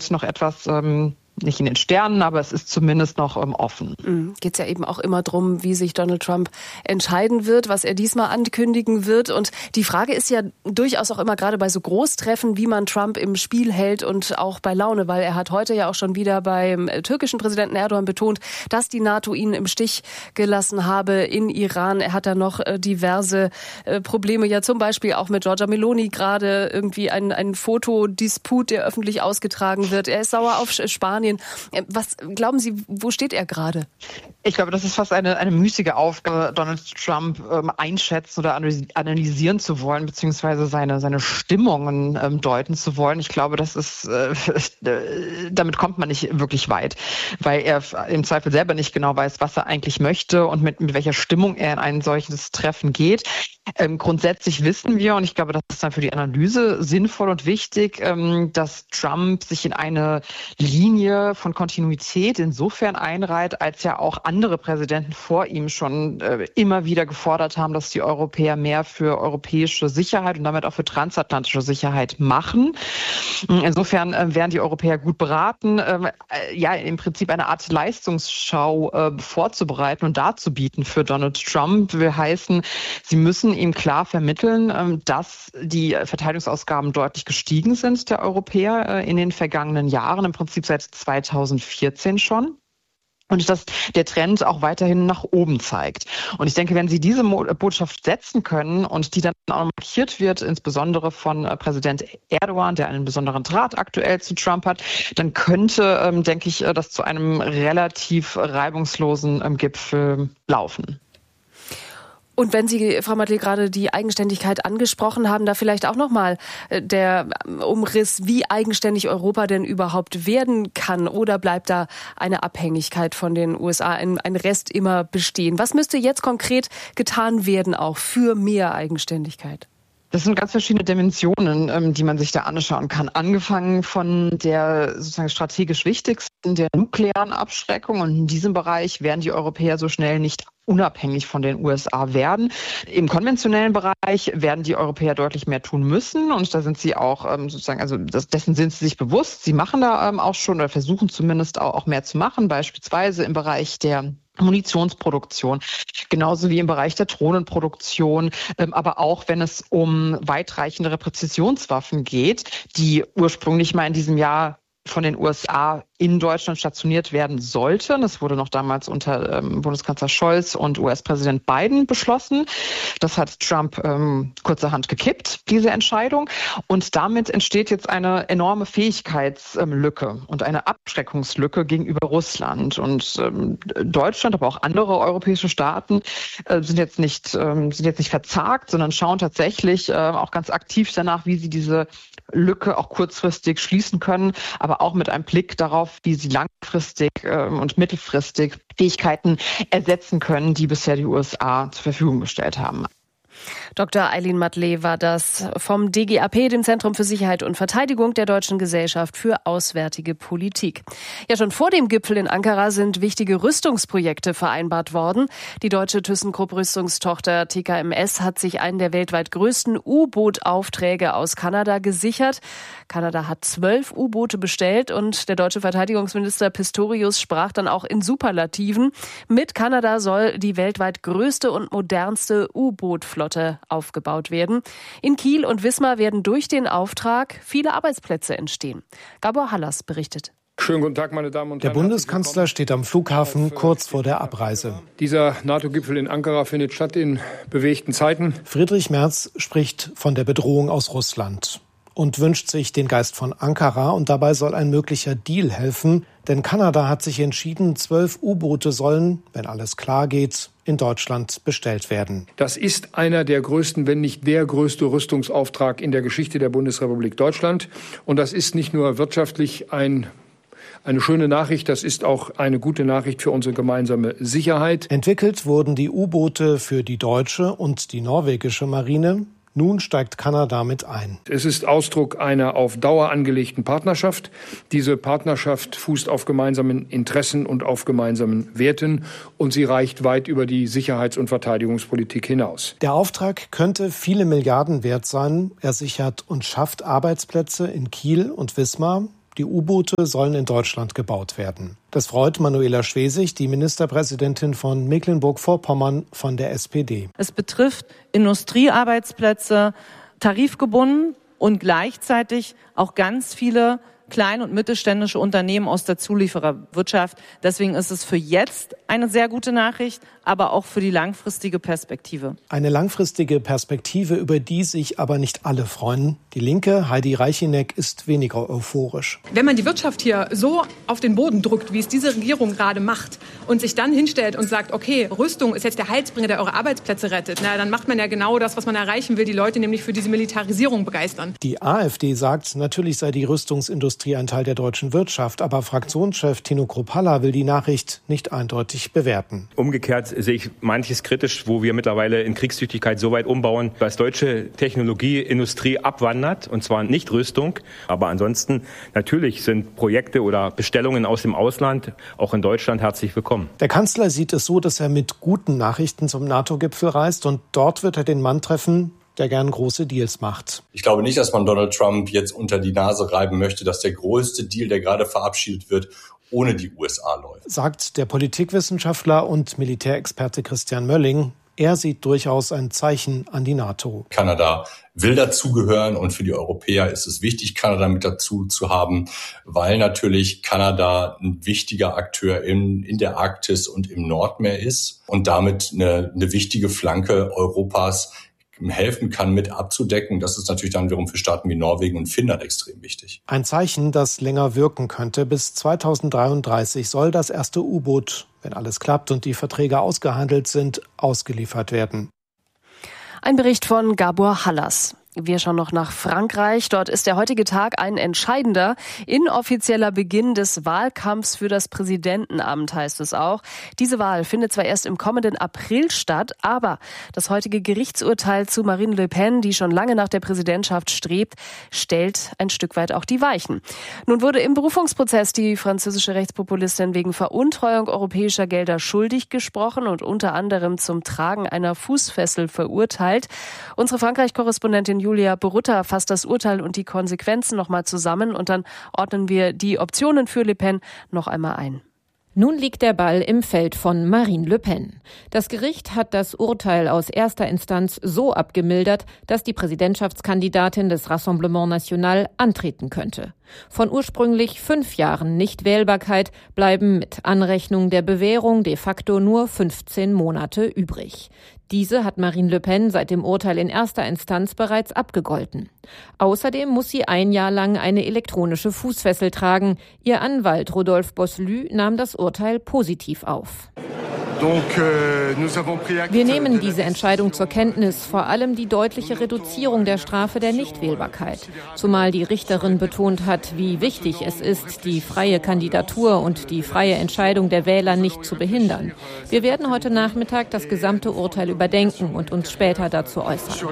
noch etwas nicht in den Sternen, aber es ist zumindest noch offen. Geht es ja eben auch immer darum, wie sich Donald Trump entscheiden wird, was er diesmal ankündigen wird. Und die Frage ist ja durchaus auch immer gerade bei so Großtreffen, wie man Trump im Spiel hält und auch bei Laune, weil er hat heute ja auch schon wieder beim türkischen Präsidenten Erdogan betont, dass die NATO ihn im Stich gelassen habe in Iran. Er hat da noch diverse Probleme, ja zum Beispiel auch mit Giorgia Meloni gerade irgendwie ein Fotodisput, der öffentlich ausgetragen wird. Er ist sauer auf Spanien. Was glauben Sie, wo steht er gerade? Ich glaube, das ist fast eine müßige Aufgabe, Donald Trump einschätzen oder analysieren zu wollen, beziehungsweise seine Stimmungen deuten zu wollen. Ich glaube, das ist, damit kommt man nicht wirklich weit, weil er im Zweifel selber nicht genau weiß, was er eigentlich möchte und mit welcher Stimmung er in ein solches Treffen geht. Grundsätzlich wissen wir, und ich glaube, das ist dann für die Analyse sinnvoll und wichtig, dass Trump sich in eine Linie von Kontinuität insofern einreiht, als ja auch andere Präsidenten vor ihm schon immer wieder gefordert haben, dass die Europäer mehr für europäische Sicherheit und damit auch für transatlantische Sicherheit machen. Insofern wären die Europäer gut beraten, im Prinzip eine Art Leistungsschau vorzubereiten und darzubieten für Donald Trump. Will heißen, sie müssen ihm klar vermitteln, dass die Verteidigungsausgaben deutlich gestiegen sind der Europäer in den vergangenen Jahren, im Prinzip seit 2014 schon. Und dass der Trend auch weiterhin nach oben zeigt. Und ich denke, wenn Sie diese Botschaft setzen können und die dann auch markiert wird, insbesondere von Präsident Erdogan, der einen besonderen Draht aktuell zu Trump hat, dann könnte, denke ich, das zu einem relativ reibungslosen Gipfel laufen. Und wenn Sie, Frau Mattlee, gerade die Eigenständigkeit angesprochen haben, da vielleicht auch nochmal der Umriss, wie eigenständig Europa denn überhaupt werden kann, oder bleibt da eine Abhängigkeit von den USA, ein Rest immer bestehen? Was müsste jetzt konkret getan werden, auch für mehr Eigenständigkeit? Das sind ganz verschiedene Dimensionen, die man sich da anschauen kann. Angefangen von der sozusagen strategisch wichtigsten, der nuklearen Abschreckung. Und in diesem Bereich werden die Europäer so schnell nicht unabhängig von den USA werden. Im konventionellen Bereich werden die Europäer deutlich mehr tun müssen. Und da sind sie auch dessen sind sie sich bewusst. Sie machen da auch schon oder versuchen zumindest auch mehr zu machen, beispielsweise im Bereich der Munitionsproduktion, genauso wie im Bereich der Drohnenproduktion, aber auch wenn es um weitreichendere Präzisionswaffen geht, die ursprünglich mal in diesem Jahr von den USA in Deutschland stationiert werden sollten. Das wurde noch damals unter Bundeskanzler Scholz und US-Präsident Biden beschlossen. Das hat Trump kurzerhand gekippt, diese Entscheidung. Und damit entsteht jetzt eine enorme Fähigkeitslücke und eine Abschreckungslücke gegenüber Russland. Und Deutschland, aber auch andere europäische Staaten sind jetzt nicht verzagt, sondern schauen tatsächlich auch ganz aktiv danach, wie sie diese Lücke auch kurzfristig schließen können, aber auch mit einem Blick darauf, wie sie langfristig und mittelfristig Fähigkeiten ersetzen können, die bisher die USA zur Verfügung gestellt haben. Dr. Eileen Mattlee war das vom DGAP, dem Zentrum für Sicherheit und Verteidigung der Deutschen Gesellschaft für Auswärtige Politik. Ja, schon vor dem Gipfel in Ankara sind wichtige Rüstungsprojekte vereinbart worden. Die deutsche ThyssenKrupp-Rüstungstochter TKMS hat sich einen der weltweit größten U-Boot-Aufträge aus Kanada gesichert. Kanada hat 12 U-Boote bestellt und der deutsche Verteidigungsminister Pistorius sprach dann auch in Superlativen. Mit Kanada soll die weltweit größte und modernste U-Boot-Flotte aufgebaut werden. In Kiel und Wismar werden durch den Auftrag viele Arbeitsplätze entstehen. Gabor Hallas berichtet. Schönen guten Tag, meine Damen und Herren. Der Bundeskanzler steht am Flughafen kurz vor der Abreise. Dieser NATO-Gipfel in Ankara findet statt in bewegten Zeiten. Friedrich Merz spricht von der Bedrohung aus Russland und wünscht sich den Geist von Ankara. Und dabei soll ein möglicher Deal helfen. Denn Kanada hat sich entschieden, 12 U-Boote sollen, wenn alles klar geht, in Deutschland bestellt werden. Das ist einer der größten, wenn nicht der größte Rüstungsauftrag in der Geschichte der Bundesrepublik Deutschland. Und das ist nicht nur wirtschaftlich eine schöne Nachricht, das ist auch eine gute Nachricht für unsere gemeinsame Sicherheit. Entwickelt wurden die U-Boote für die deutsche und die norwegische Marine. Nun steigt Kanada mit ein. Es ist Ausdruck einer auf Dauer angelegten Partnerschaft. Diese Partnerschaft fußt auf gemeinsamen Interessen und auf gemeinsamen Werten und sie reicht weit über die Sicherheits- und Verteidigungspolitik hinaus. Der Auftrag könnte viele Milliarden wert sein. Er sichert und schafft Arbeitsplätze in Kiel und Wismar. Die U-Boote sollen in Deutschland gebaut werden. Das freut Manuela Schwesig, die Ministerpräsidentin von Mecklenburg-Vorpommern von der SPD. Es betrifft Industriearbeitsplätze, tarifgebunden und gleichzeitig auch ganz viele kleine und mittelständische Unternehmen aus der Zuliefererwirtschaft. Deswegen ist es für jetzt eine sehr gute Nachricht, aber auch für die langfristige Perspektive. Eine langfristige Perspektive, über die sich aber nicht alle freuen. Die Linke, Heidi Reicheneck, ist weniger euphorisch. Wenn man die Wirtschaft hier so auf den Boden drückt, wie es diese Regierung gerade macht, und sich dann hinstellt und sagt, okay, Rüstung ist jetzt der Heilsbringer, der eure Arbeitsplätze rettet, na, dann macht man ja genau das, was man erreichen will, die Leute nämlich für diese Militarisierung begeistern. Die AfD sagt, natürlich sei die Rüstungsindustrie ein Teil der deutschen Wirtschaft, aber Fraktionschef Tino Kruppalla will die Nachricht nicht eindeutig bewerten. Umgekehrt sehe ich manches kritisch, wo wir mittlerweile in Kriegstüchtigkeit so weit umbauen, dass deutsche Technologieindustrie abwandert, und zwar nicht Rüstung. Aber ansonsten natürlich sind Projekte oder Bestellungen aus dem Ausland auch in Deutschland herzlich willkommen. Der Kanzler sieht es so, dass er mit guten Nachrichten zum NATO-Gipfel reist, und dort wird er den Mann treffen, der gern große Deals macht. Ich glaube nicht, dass man Donald Trump jetzt unter die Nase reiben möchte, dass der größte Deal, der gerade verabschiedet wird, ohne die USA läuft. Sagt der Politikwissenschaftler und Militärexperte Christian Mölling. Er sieht durchaus ein Zeichen an die NATO. Kanada will dazugehören, und für die Europäer ist es wichtig, Kanada mit dazu zu haben, weil natürlich Kanada ein wichtiger Akteur in der Arktis und im Nordmeer ist und damit eine wichtige Flanke Europas helfen kann, mit abzudecken. Das ist natürlich dann wiederum für Staaten wie Norwegen und Finnland extrem wichtig. Ein Zeichen, das länger wirken könnte. Bis 2033 soll das erste U-Boot, wenn alles klappt und die Verträge ausgehandelt sind, ausgeliefert werden. Ein Bericht von Gabor Hallas. Wir schauen noch nach Frankreich. Dort ist der heutige Tag ein entscheidender, inoffizieller Beginn des Wahlkampfs für das Präsidentenamt, heißt es auch. Diese Wahl findet zwar erst im kommenden April statt, aber das heutige Gerichtsurteil zu Marine Le Pen, die schon lange nach der Präsidentschaft strebt, stellt ein Stück weit auch die Weichen. Nun wurde im Berufungsprozess die französische Rechtspopulistin wegen Veruntreuung europäischer Gelder schuldig gesprochen und unter anderem zum Tragen einer Fußfessel verurteilt. Unsere Frankreich-Korrespondentin Julia Borutta fasst das Urteil und die Konsequenzen nochmal zusammen, und dann ordnen wir die Optionen für Le Pen noch einmal ein. Nun liegt der Ball im Feld von Marine Le Pen. Das Gericht hat das Urteil aus erster Instanz so abgemildert, dass die Präsidentschaftskandidatin des Rassemblement National antreten könnte. Von ursprünglich 5 Jahren Nichtwählbarkeit bleiben mit Anrechnung der Bewährung de facto nur 15 Monate übrig. Diese hat Marine Le Pen seit dem Urteil in erster Instanz bereits abgegolten. Außerdem muss sie 1 Jahr lang eine elektronische Fußfessel tragen. Ihr Anwalt Rodolphe Bosselü nahm das Urteil positiv auf. Wir nehmen diese Entscheidung zur Kenntnis, vor allem die deutliche Reduzierung der Strafe der Nichtwählbarkeit. Zumal die Richterin betont hat, wie wichtig es ist, die freie Kandidatur und die freie Entscheidung der Wähler nicht zu behindern. Wir werden heute Nachmittag das gesamte Urteil überdenken und uns später dazu äußern.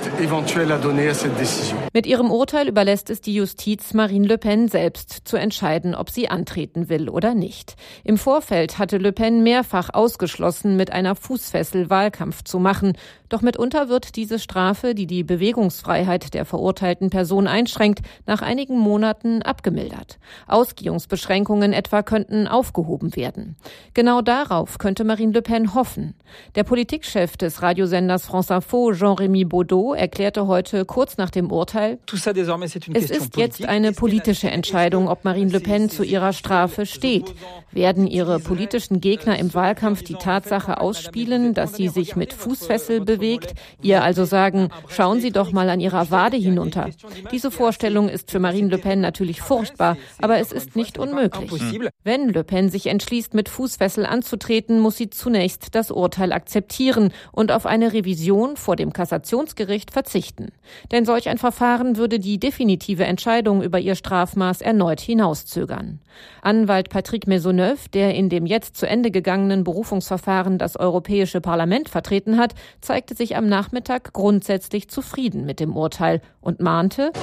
Mit ihrem Urteil überlässt es die Justiz Marine Le Pen selbst zu entscheiden, ob sie antreten will oder nicht. Im Vorfeld hatte Le Pen mehrfach ausgeschlossen, mit einer Fußfessel Wahlkampf zu machen. Doch mitunter wird diese Strafe, die die Bewegungsfreiheit der verurteilten Person einschränkt, nach einigen Monaten abgemildert. Ausgehungsbeschränkungen etwa könnten aufgehoben werden. Genau darauf könnte Marine Le Pen hoffen. Der Politikchef des Radiosenders France Info, Jean-Rémy Baudot, erklärte heute kurz nach dem Urteil: Es ist jetzt eine politische Entscheidung, ob Marine Le Pen zu ihrer Strafe steht. Werden ihre politischen Gegner im Wahlkampf die Tatsache ausspielen, dass sie sich mit Fußfessel bewegt, ihr also sagen, schauen Sie doch mal an ihrer Wade hinunter. Diese Vorstellung ist für Marine Le Pen natürlich furchtbar, aber es ist nicht unmöglich. Wenn Le Pen sich entschließt, mit Fußfessel anzutreten, muss sie zunächst das Urteil akzeptieren und auf eine Revision vor dem Kassationsgericht verzichten. Denn solch ein Verfahren würde die definitive Entscheidung über ihr Strafmaß erneut hinauszögern. Anwalt Patrick Maisonneuve, der in dem jetzt zu Ende gegangenen Berufungsprozess Berufungsverfahren das Europäische Parlament vertreten hat, zeigte sich am Nachmittag grundsätzlich zufrieden mit dem Urteil und mahnte,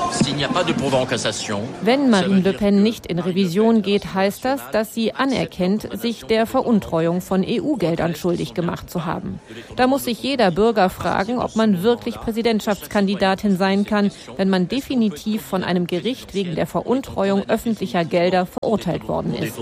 wenn Marine Le Pen nicht in Revision geht, heißt das, dass sie anerkennt, sich der Veruntreuung von EU-Geldern schuldig gemacht zu haben. Da muss sich jeder Bürger fragen, ob man wirklich Präsidentschaftskandidatin sein kann, wenn man definitiv von einem Gericht wegen der Veruntreuung öffentlicher Gelder verurteilt worden ist.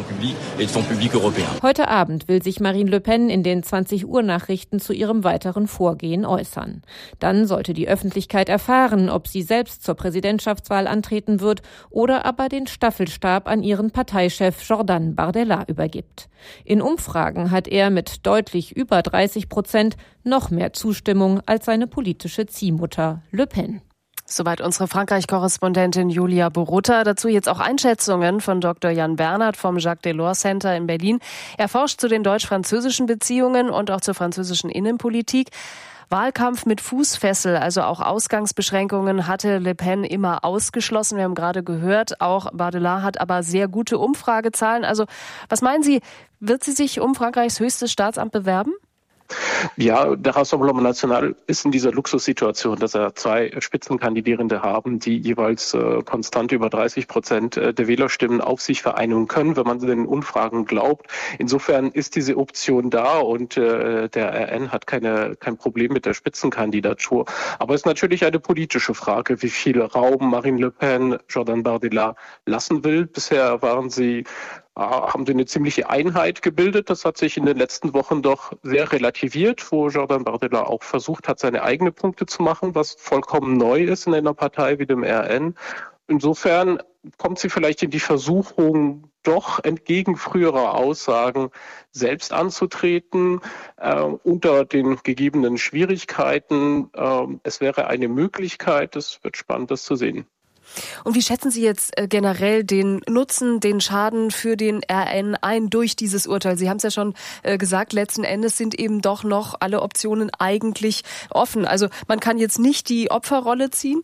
Heute Abend will sich Marine Le Pen in den 20-Uhr-Nachrichten zu ihrem weiteren Vorgehen äußern. Dann sollte die Öffentlichkeit erfahren, ob sie selbst zur Präsidentschaftswahl antreten wird oder aber den Staffelstab an ihren Parteichef Jordan Bardella übergibt. In Umfragen hat er mit deutlich über 30% noch mehr Zustimmung als seine politische Ziehmutter Le Pen. Soweit unsere Frankreich-Korrespondentin Julia Borutta. Dazu jetzt auch Einschätzungen von Dr. Jan Bernhard vom Jacques Delors Center in Berlin. Er forscht zu den deutsch-französischen Beziehungen und auch zur französischen Innenpolitik. Wahlkampf mit Fußfessel, also auch Ausgangsbeschränkungen, hatte Le Pen immer ausgeschlossen. Wir haben gerade gehört, auch Bardella hat aber sehr gute Umfragezahlen. Also was meinen Sie, wird sie sich um Frankreichs höchstes Staatsamt bewerben? Ja, der Rassemblement National ist in dieser Luxussituation, dass er zwei Spitzenkandidierende haben, die jeweils konstant über 30% der Wählerstimmen auf sich vereinigen können, wenn man den Umfragen glaubt. Insofern ist diese Option da und der RN hat kein Problem mit der Spitzenkandidatur. Aber es ist natürlich eine politische Frage, wie viel Raum Marine Le Pen Jordan Bardella lassen will. Bisher haben sie eine ziemliche Einheit gebildet. Das hat sich in den letzten Wochen doch sehr relativiert, wo Jordan Bardella auch versucht hat, seine eigenen Punkte zu machen, was vollkommen neu ist in einer Partei wie dem RN. Insofern kommt sie vielleicht in die Versuchung, doch entgegen früherer Aussagen selbst anzutreten, unter den gegebenen Schwierigkeiten. Es wäre eine Möglichkeit, es wird spannend, das zu sehen. Und wie schätzen Sie jetzt generell den Nutzen, den Schaden für den RN ein durch dieses Urteil? Sie haben es ja schon gesagt, letzten Endes sind eben doch noch alle Optionen eigentlich offen. Also man kann jetzt nicht die Opferrolle ziehen?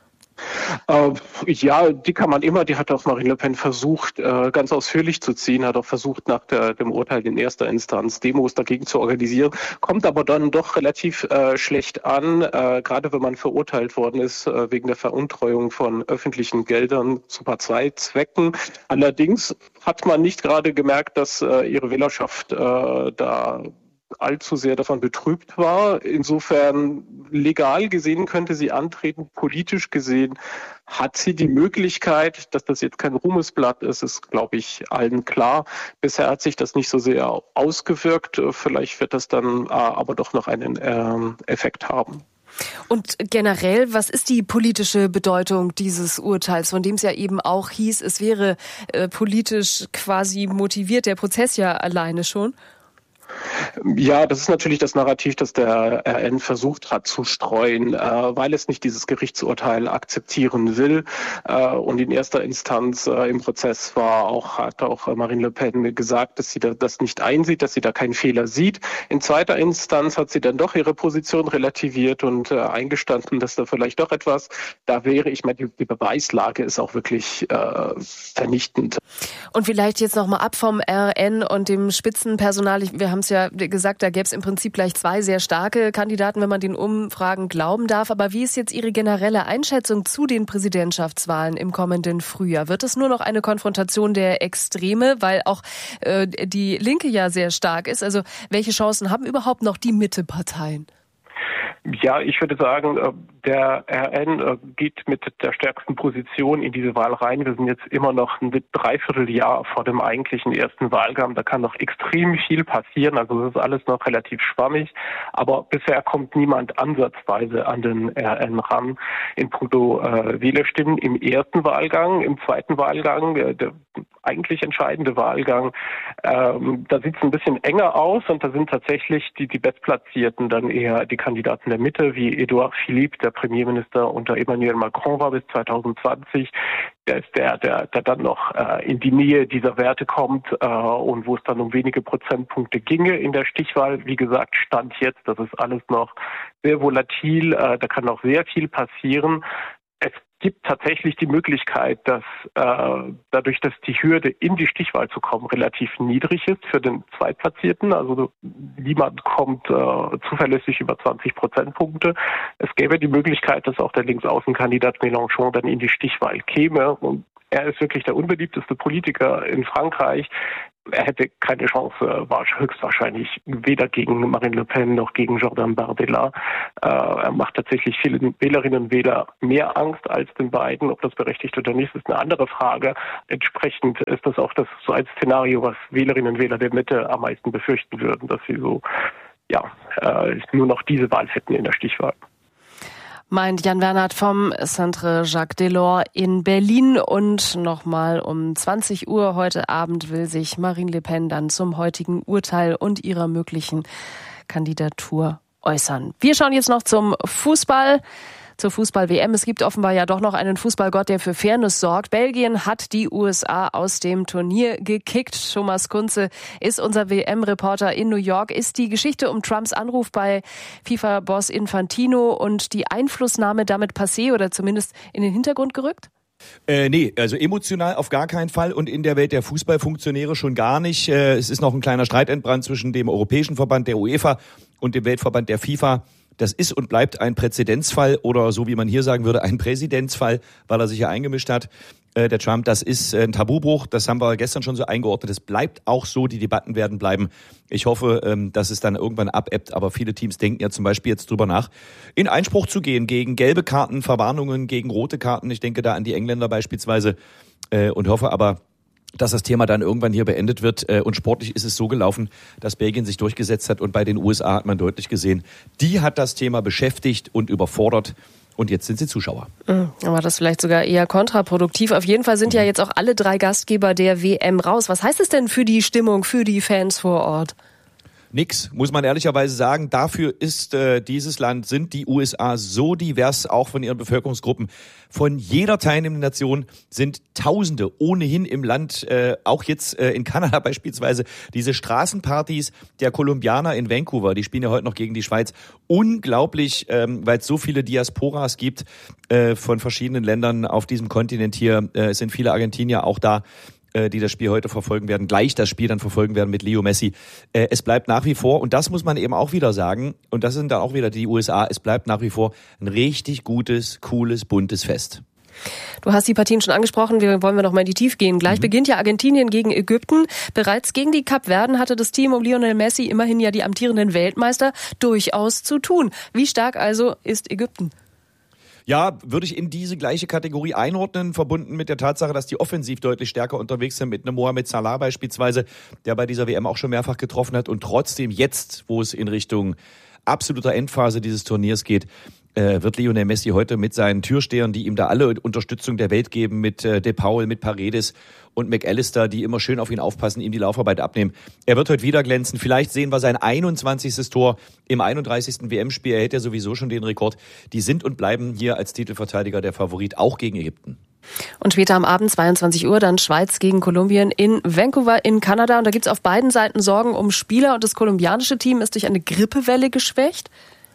Ja, die kann man immer. Die hat auch Marine Le Pen versucht, ganz ausführlich zu ziehen, hat auch versucht, nach dem Urteil in erster Instanz Demos dagegen zu organisieren, kommt aber dann doch relativ schlecht an, gerade wenn man verurteilt worden ist wegen der Veruntreuung von öffentlichen Geldern zu Parteizwecken. Allerdings hat man nicht gerade gemerkt, dass ihre Wählerschaft da allzu sehr davon betrübt war. Insofern legal gesehen könnte sie antreten, politisch gesehen hat sie die Möglichkeit, dass das jetzt kein Ruhmesblatt ist glaube ich allen klar. Bisher hat sich das nicht so sehr ausgewirkt. Vielleicht wird das dann aber doch noch einen Effekt haben. Und generell, was ist die politische Bedeutung dieses Urteils, von dem es ja eben auch hieß, es wäre politisch quasi motiviert, der Prozess ja alleine schon? Ja, das ist natürlich das Narrativ, das der RN versucht hat zu streuen, weil es nicht dieses Gerichtsurteil akzeptieren will. Und in erster Instanz im Prozess hat auch Marine Le Pen gesagt, dass sie das nicht einsieht, dass sie da keinen Fehler sieht. In zweiter Instanz hat sie dann doch ihre Position relativiert und eingestanden, dass da vielleicht doch etwas da wäre. Ich meine, die Beweislage ist auch wirklich vernichtend. Und vielleicht jetzt nochmal ab vom RN und dem Spitzenpersonal. Wir haben es ja gesagt, da gäbe es im Prinzip gleich zwei sehr starke Kandidaten, wenn man den Umfragen glauben darf. Aber wie ist jetzt Ihre generelle Einschätzung zu den Präsidentschaftswahlen im kommenden Frühjahr? Wird es nur noch eine Konfrontation der Extreme, weil auch die Linke ja sehr stark ist? Also welche Chancen haben überhaupt noch die Mitteparteien? Ja, ich würde sagen, der RN geht mit der stärksten Position in diese Wahl rein. Wir sind jetzt immer noch ein Dreivierteljahr vor dem eigentlichen ersten Wahlgang. Da kann noch extrem viel passieren. Also das ist alles noch relativ schwammig. Aber bisher kommt niemand ansatzweise an den RN ran in puncto Wählerstimmen im ersten Wahlgang. Im zweiten Wahlgang, der eigentlich entscheidende Wahlgang, da sieht es ein bisschen enger aus und da sind tatsächlich die Bestplatzierten dann eher die Kandidaten der Mitte, wie Edouard Philippe, der Premierminister unter Emmanuel Macron war bis 2020. Der ist der dann noch in die Nähe dieser Werte kommt und wo es dann um wenige Prozentpunkte ginge in der Stichwahl. Wie gesagt, Stand jetzt, das ist alles noch sehr volatil, da kann noch sehr viel passieren. Es gibt tatsächlich die Möglichkeit, dass dadurch, dass die Hürde in die Stichwahl zu kommen relativ niedrig ist für den Zweitplatzierten, also niemand kommt zuverlässig über 20 Prozentpunkte. Es gäbe die Möglichkeit, dass auch der Linksaußenkandidat Mélenchon dann in die Stichwahl käme. Und er ist wirklich der unbeliebteste Politiker in Frankreich. Er hätte keine Chance, höchstwahrscheinlich weder gegen Marine Le Pen noch gegen Jordan Bardella. Er macht tatsächlich vielen Wählerinnen und Wählern mehr Angst als den beiden. Ob das berechtigt oder nicht, ist eine andere Frage. Entsprechend ist das auch so ein Szenario, was Wählerinnen und Wähler der Mitte am meisten befürchten würden, dass sie nur noch diese Wahl hätten in der Stichwahl. Meint Jan Wernert vom Centre Jacques Delors in Berlin. Und nochmal um 20 Uhr heute Abend will sich Marine Le Pen dann zum heutigen Urteil und ihrer möglichen Kandidatur äußern. Wir schauen jetzt noch zum Fußball. Zur Fußball-WM. Es gibt offenbar ja doch noch einen Fußballgott, der für Fairness sorgt. Belgien hat die USA aus dem Turnier gekickt. Thomas Kunze ist unser WM-Reporter in New York. Ist die Geschichte um Trumps Anruf bei FIFA-Boss Infantino und die Einflussnahme damit passé oder zumindest in den Hintergrund gerückt? Nee, also emotional auf gar keinen Fall und in der Welt der Fußballfunktionäre schon gar nicht. Es ist noch ein kleiner Streit entbrannt zwischen dem Europäischen Verband der UEFA und dem Weltverband der FIFA. Das ist und bleibt ein Präzedenzfall oder so wie man hier sagen würde, ein Präzedenzfall, weil er sich ja eingemischt hat. Der Trump, das ist ein Tabubruch, das haben wir gestern schon so eingeordnet. Es bleibt auch so, die Debatten werden bleiben. Ich hoffe, dass es dann irgendwann abebbt, aber viele Teams denken ja zum Beispiel jetzt drüber nach, in Einspruch zu gehen gegen gelbe Karten, Verwarnungen, gegen rote Karten. Ich denke da an die Engländer beispielsweise und hoffe aber, dass das Thema dann irgendwann hier beendet wird. Und sportlich ist es so gelaufen, dass Belgien sich durchgesetzt hat und bei den USA hat man deutlich gesehen, die hat das Thema beschäftigt und überfordert. Und jetzt sind sie Zuschauer. Aber das vielleicht sogar eher kontraproduktiv. Auf jeden Fall sind ja jetzt auch alle 3 Gastgeber der WM raus. Was heißt es denn für die Stimmung, für die Fans vor Ort? Nix, muss man ehrlicherweise sagen. Dafür ist dieses Land, sind die USA so divers, auch von ihren Bevölkerungsgruppen. Von jeder teilnehmenden Nation sind Tausende ohnehin im Land, auch jetzt in Kanada beispielsweise, diese Straßenpartys der Kolumbianer in Vancouver, die spielen ja heute noch gegen die Schweiz. Unglaublich, weil es so viele Diasporas gibt von verschiedenen Ländern auf diesem Kontinent hier. Es sind viele Argentinier auch da, die das Spiel heute verfolgen werden, gleich das Spiel dann verfolgen werden mit Leo Messi. Es bleibt nach wie vor, und das muss man eben auch wieder sagen, und das sind dann auch wieder die USA, es bleibt nach wie vor ein richtig gutes, cooles, buntes Fest. Du hast die Partien schon angesprochen, wollen wir noch mal in die Tiefe gehen. Gleich beginnt ja Argentinien gegen Ägypten. Bereits gegen die Kapverden hatte das Team um Lionel Messi, immerhin ja die amtierenden Weltmeister, durchaus zu tun. Wie stark also ist Ägypten? Ja, würde ich in diese gleiche Kategorie einordnen, verbunden mit der Tatsache, dass die offensiv deutlich stärker unterwegs sind, mit einem Mohamed Salah beispielsweise, der bei dieser WM auch schon mehrfach getroffen hat und trotzdem jetzt, wo es in Richtung absoluter Endphase dieses Turniers geht, wird Lionel Messi heute mit seinen Türstehern, die ihm da alle Unterstützung der Welt geben, mit De Paul, mit Paredes und McAllister, die immer schön auf ihn aufpassen, ihm die Laufarbeit abnehmen. Er wird heute wieder glänzen. Vielleicht sehen wir sein 21. Tor im 31. WM-Spiel. Er hält ja sowieso schon den Rekord. Die sind und bleiben hier als Titelverteidiger der Favorit, auch gegen Ägypten. Und später am Abend, 22 Uhr, dann Schweiz gegen Kolumbien in Vancouver in Kanada. Und da gibt's auf beiden Seiten Sorgen um Spieler. Und das kolumbianische Team ist durch eine Grippewelle geschwächt.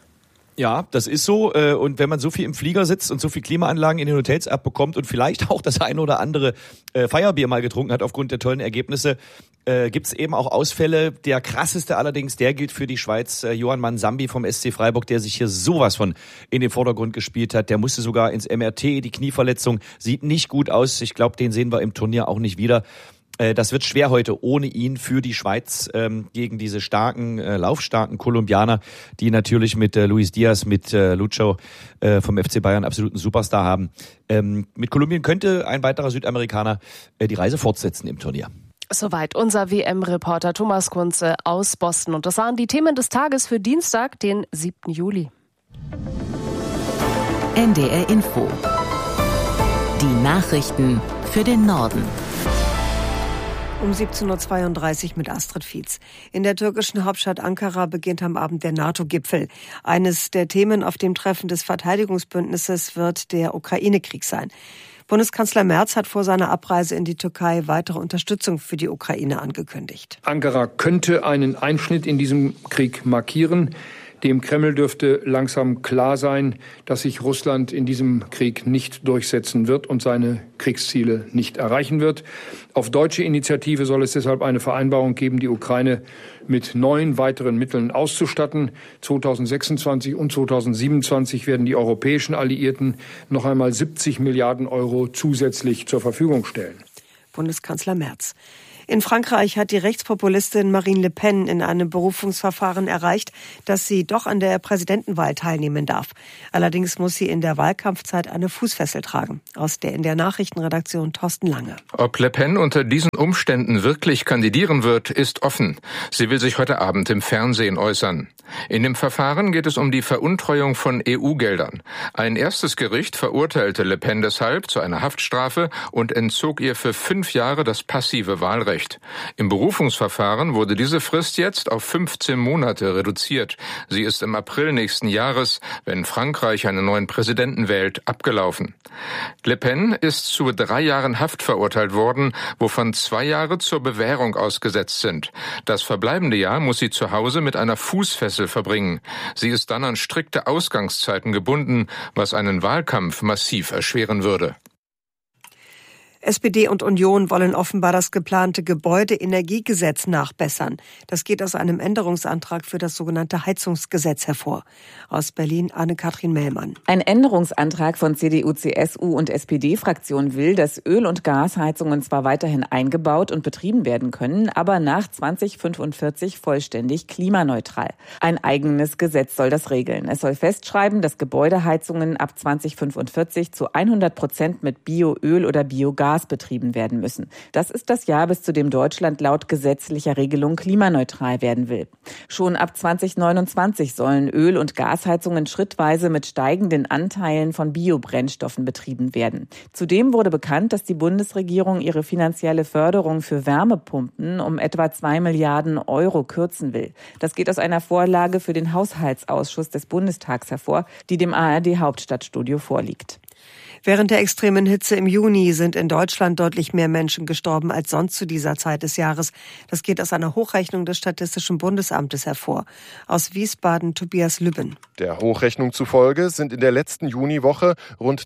Ja, das ist so. Und wenn man so viel im Flieger sitzt und so viel Klimaanlagen in den Hotels abbekommt und vielleicht auch das eine oder andere Feierbier mal getrunken hat aufgrund der tollen Ergebnisse, gibt's eben auch Ausfälle. Der krasseste allerdings, der gilt für die Schweiz. Johann Mansambi vom SC Freiburg, der sich hier sowas von in den Vordergrund gespielt hat. Der musste sogar ins MRT, die Knieverletzung sieht nicht gut aus. Ich glaube, den sehen wir im Turnier auch nicht wieder. Das wird schwer heute ohne ihn für die Schweiz gegen diese starken, laufstarken Kolumbianer, die natürlich mit Luis Diaz, mit Lucho vom FC Bayern absoluten Superstar haben. Mit Kolumbien könnte ein weiterer Südamerikaner die Reise fortsetzen im Turnier. Soweit unser WM-Reporter Thomas Kunze aus Boston. Und das waren die Themen des Tages für Dienstag, den 7. Juli. NDR Info. Die Nachrichten für den Norden. Um 17.32 Uhr mit Astrid Fietz. In der türkischen Hauptstadt Ankara beginnt am Abend der NATO-Gipfel. Eines der Themen auf dem Treffen des Verteidigungsbündnisses wird der Ukraine-Krieg sein. Bundeskanzler Merz hat vor seiner Abreise in die Türkei weitere Unterstützung für die Ukraine angekündigt. Ankara könnte einen Einschnitt in diesem Krieg markieren. Dem Kreml dürfte langsam klar sein, dass sich Russland in diesem Krieg nicht durchsetzen wird und seine Kriegsziele nicht erreichen wird. Auf deutsche Initiative soll es deshalb eine Vereinbarung geben, die Ukraine mit 9 weiteren Mitteln auszustatten. 2026 und 2027 werden die europäischen Alliierten noch einmal 70 Milliarden Euro zusätzlich zur Verfügung stellen. Bundeskanzler Merz. In Frankreich hat die Rechtspopulistin Marine Le Pen in einem Berufungsverfahren erreicht, dass sie doch an der Präsidentenwahl teilnehmen darf. Allerdings muss sie in der Wahlkampfzeit eine Fußfessel tragen. Aus der in der Nachrichtenredaktion Thorsten Lange. Ob Le Pen unter diesen Umständen wirklich kandidieren wird, ist offen. Sie will sich heute Abend im Fernsehen äußern. In dem Verfahren geht es um die Veruntreuung von EU-Geldern. Ein erstes Gericht verurteilte Le Pen deshalb zu einer Haftstrafe und entzog ihr für 5 Jahre das passive Wahlrecht. Im Berufungsverfahren wurde diese Frist jetzt auf 15 Monate reduziert. Sie ist im April nächsten Jahres, wenn Frankreich einen neuen Präsidenten wählt, abgelaufen. Le Pen ist zu 3 Jahren Haft verurteilt worden, wovon 2 Jahre zur Bewährung ausgesetzt sind. Das verbleibende Jahr muss sie zu Hause mit einer Fußfessel verbringen. Sie ist dann an strikte Ausgangszeiten gebunden, was einen Wahlkampf massiv erschweren würde. SPD und Union wollen offenbar das geplante Gebäudeenergiegesetz nachbessern. Das geht aus einem Änderungsantrag für das sogenannte Heizungsgesetz hervor. Aus Berlin Anne-Kathrin Mellmann. Ein Änderungsantrag von CDU, CSU und SPD-Fraktion will, dass Öl- und Gasheizungen zwar weiterhin eingebaut und betrieben werden können, aber nach 2045 vollständig klimaneutral. Ein eigenes Gesetz soll das regeln. Es soll festschreiben, dass Gebäudeheizungen ab 2045 zu 100% mit Bioöl oder Biogas betrieben werden müssen. Das ist das Jahr, bis zu dem Deutschland laut gesetzlicher Regelung klimaneutral werden will. Schon ab 2029 sollen Öl- und Gasheizungen schrittweise mit steigenden Anteilen von Biobrennstoffen betrieben werden. Zudem wurde bekannt, dass die Bundesregierung ihre finanzielle Förderung für Wärmepumpen um etwa 2 Milliarden Euro kürzen will. Das geht aus einer Vorlage für den Haushaltsausschuss des Bundestags hervor, die dem ARD-Hauptstadtstudio vorliegt. Während der extremen Hitze im Juni sind in Deutschland deutlich mehr Menschen gestorben als sonst zu dieser Zeit des Jahres. Das geht aus einer Hochrechnung des Statistischen Bundesamtes hervor. Aus Wiesbaden Tobias Lübben. Der Hochrechnung zufolge sind in der letzten Juniwoche rund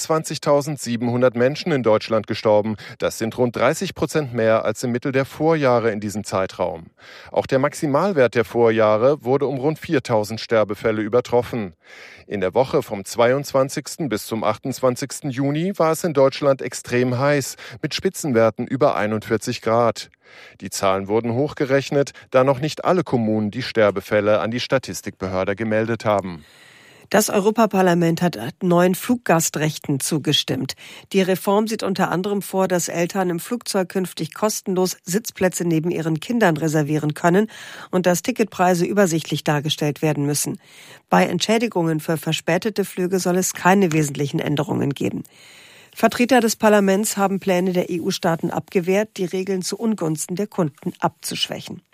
23.700 Menschen in Deutschland gestorben. Das sind rund 30% mehr als im Mittel der Vorjahre in diesem Zeitraum. Auch der Maximalwert der Vorjahre wurde um rund 4.000 Sterbefälle übertroffen. In der Woche vom 22. bis zum 28. Juni war es in Deutschland extrem heiß, mit Spitzenwerten über 41 Grad. Die Zahlen wurden hochgerechnet, da noch nicht alle Kommunen die Sterbefälle an die Statistikbehörde gemeldet haben. Das Europaparlament hat neuen Fluggastrechten zugestimmt. Die Reform sieht unter anderem vor, dass Eltern im Flugzeug künftig kostenlos Sitzplätze neben ihren Kindern reservieren können und dass Ticketpreise übersichtlich dargestellt werden müssen. Bei Entschädigungen für verspätete Flüge soll es keine wesentlichen Änderungen geben. Vertreter des Parlaments haben Pläne der EU-Staaten abgewehrt, die Regeln zu Ungunsten der Kunden abzuschwächen.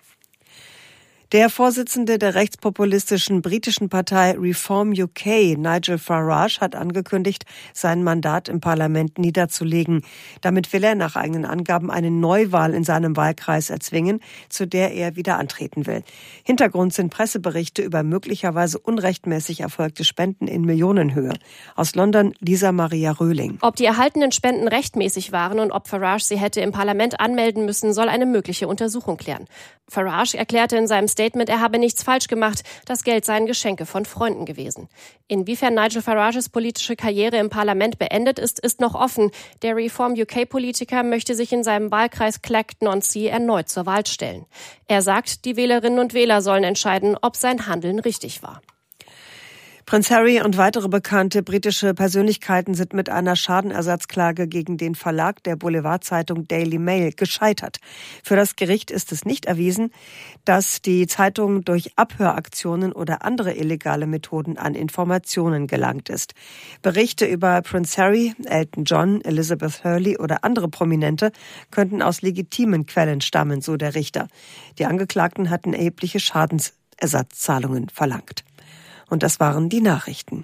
Der Vorsitzende der rechtspopulistischen britischen Partei Reform UK, Nigel Farage, hat angekündigt, sein Mandat im Parlament niederzulegen. Damit will er nach eigenen Angaben eine Neuwahl in seinem Wahlkreis erzwingen, zu der er wieder antreten will. Hintergrund sind Presseberichte über möglicherweise unrechtmäßig erfolgte Spenden in Millionenhöhe. Aus London Lisa Maria Röhling. Ob die erhaltenen Spenden rechtmäßig waren und ob Farage sie hätte im Parlament anmelden müssen, soll eine mögliche Untersuchung klären. Farage erklärte in seinem Statement, er habe nichts falsch gemacht, das Geld seien Geschenke von Freunden gewesen. Inwiefern Nigel Farages politische Karriere im Parlament beendet ist, ist noch offen. Der Reform UK-Politiker möchte sich in seinem Wahlkreis Clacton-on-Sea erneut zur Wahl stellen. Er sagt, die Wählerinnen und Wähler sollen entscheiden, ob sein Handeln richtig war. Prinz Harry und weitere bekannte britische Persönlichkeiten sind mit einer Schadenersatzklage gegen den Verlag der Boulevardzeitung Daily Mail gescheitert. Für das Gericht ist es nicht erwiesen, dass die Zeitung durch Abhöraktionen oder andere illegale Methoden an Informationen gelangt ist. Berichte über Prinz Harry, Elton John, Elizabeth Hurley oder andere Prominente könnten aus legitimen Quellen stammen, so der Richter. Die Angeklagten hatten erhebliche Schadensersatzzahlungen verlangt. Und das waren die Nachrichten.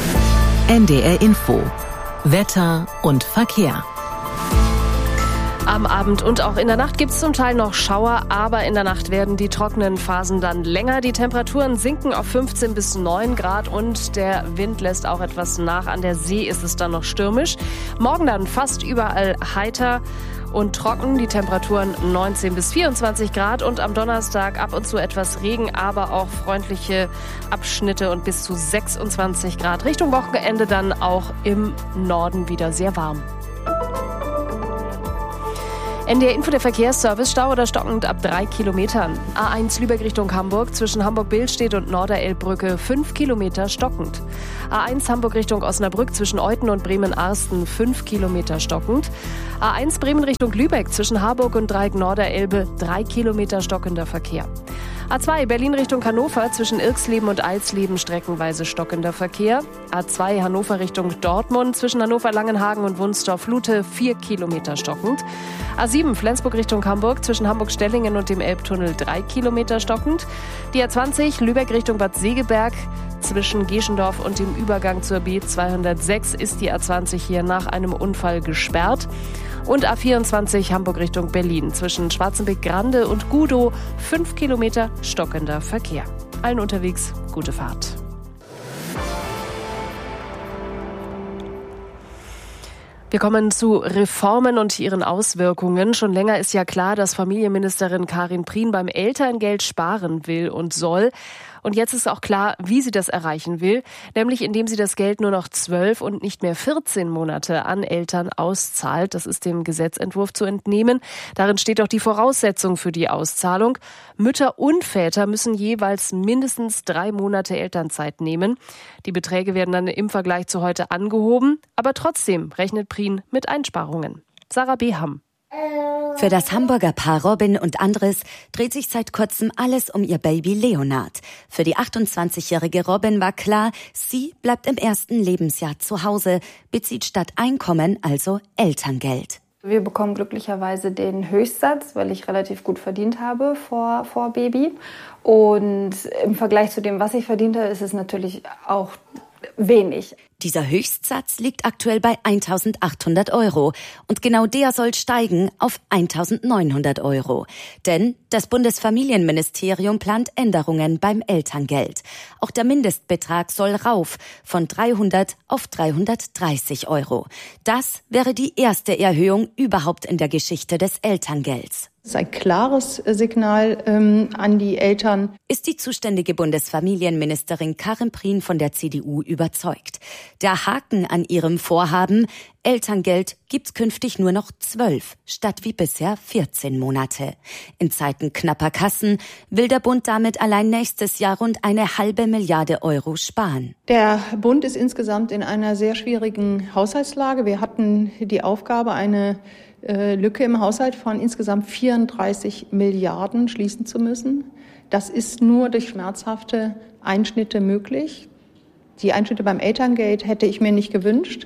NDR Info. Wetter und Verkehr. Am Abend und auch in der Nacht gibt es zum Teil noch Schauer, aber in der Nacht werden die trockenen Phasen dann länger. Die Temperaturen sinken auf 15 bis 9 Grad und der Wind lässt auch etwas nach. An der See ist es dann noch stürmisch. Morgen dann fast überall heiter und trocken. Die Temperaturen 19 bis 24 Grad und am Donnerstag ab und zu etwas Regen, aber auch freundliche Abschnitte und bis zu 26 Grad. Richtung Wochenende dann auch im Norden wieder sehr warm. NDR Info, der Verkehrsservice, Stau oder stockend ab 3 Kilometern. A1 Lübeck Richtung Hamburg zwischen Hamburg-Billstedt und Norderelbbrücke 5 Kilometer stockend. A1 Hamburg Richtung Osnabrück zwischen Euthen und Bremen-Arsten 5 Kilometer stockend. A1 Bremen Richtung Lübeck zwischen Harburg und Dreieck Norderelbe 3 Kilometer stockender Verkehr. A2 Berlin Richtung Hannover zwischen Irxleben und Eilsleben streckenweise stockender Verkehr. A2 Hannover Richtung Dortmund zwischen Hannover-Langenhagen und Wunstorf-Lute 4 Kilometer stockend. A7 Flensburg Richtung Hamburg zwischen Hamburg-Stellingen und dem Elbtunnel 3 Kilometer stockend. Die A20 Lübeck Richtung Bad Segeberg zwischen Geschendorf und dem Übergang zur B206 ist die A20 hier nach einem Unfall gesperrt. Und A24 Hamburg Richtung Berlin zwischen Schwarzenbeck-Grande und Gudow 5 Kilometer stockender Verkehr. Allen unterwegs gute Fahrt. Wir kommen zu Reformen und ihren Auswirkungen. Schon länger ist ja klar, dass Familienministerin Karin Prien beim Elterngeld sparen will und soll. Und jetzt ist auch klar, wie sie das erreichen will, nämlich indem sie das Geld nur noch 12 und nicht mehr 14 Monate an Eltern auszahlt. Das ist dem Gesetzentwurf zu entnehmen. Darin steht auch die Voraussetzung für die Auszahlung. Mütter und Väter müssen jeweils mindestens 3 Monate Elternzeit nehmen. Die Beträge werden dann im Vergleich zu heute angehoben, aber trotzdem rechnet Prien mit Einsparungen. Sarah Beham. Für das Hamburger Paar Robin und Andres dreht sich seit kurzem alles um ihr Baby Leonard. Für die 28-jährige Robin war klar, sie bleibt im ersten Lebensjahr zu Hause, bezieht statt Einkommen also Elterngeld. Wir bekommen glücklicherweise den Höchstsatz, weil ich relativ gut verdient habe vor Baby. Und im Vergleich zu dem, was ich verdiente, ist es natürlich auch wenig. Dieser Höchstsatz liegt aktuell bei 1.800 € und genau der soll steigen auf 1.900 €. Denn das Bundesfamilienministerium plant Änderungen beim Elterngeld. Auch der Mindestbetrag soll rauf von 300 auf 330 €. Das wäre die erste Erhöhung überhaupt in der Geschichte des Elterngelds. Das ist ein klares Signal an die Eltern. Ist die zuständige Bundesfamilienministerin Karin Prien von der CDU überzeugt. Der Haken an ihrem Vorhaben: Elterngeld gibt's künftig nur noch 12 statt wie bisher 14 Monate. In Zeiten knapper Kassen will der Bund damit allein nächstes Jahr rund 1,5 Milliarde € sparen. Der Bund ist insgesamt in einer sehr schwierigen Haushaltslage. Wir hatten die Aufgabe, eine Lücke im Haushalt von insgesamt 34 Milliarden schließen zu müssen. Das ist nur durch schmerzhafte Einschnitte möglich. Die Einschnitte beim Elterngeld hätte ich mir nicht gewünscht.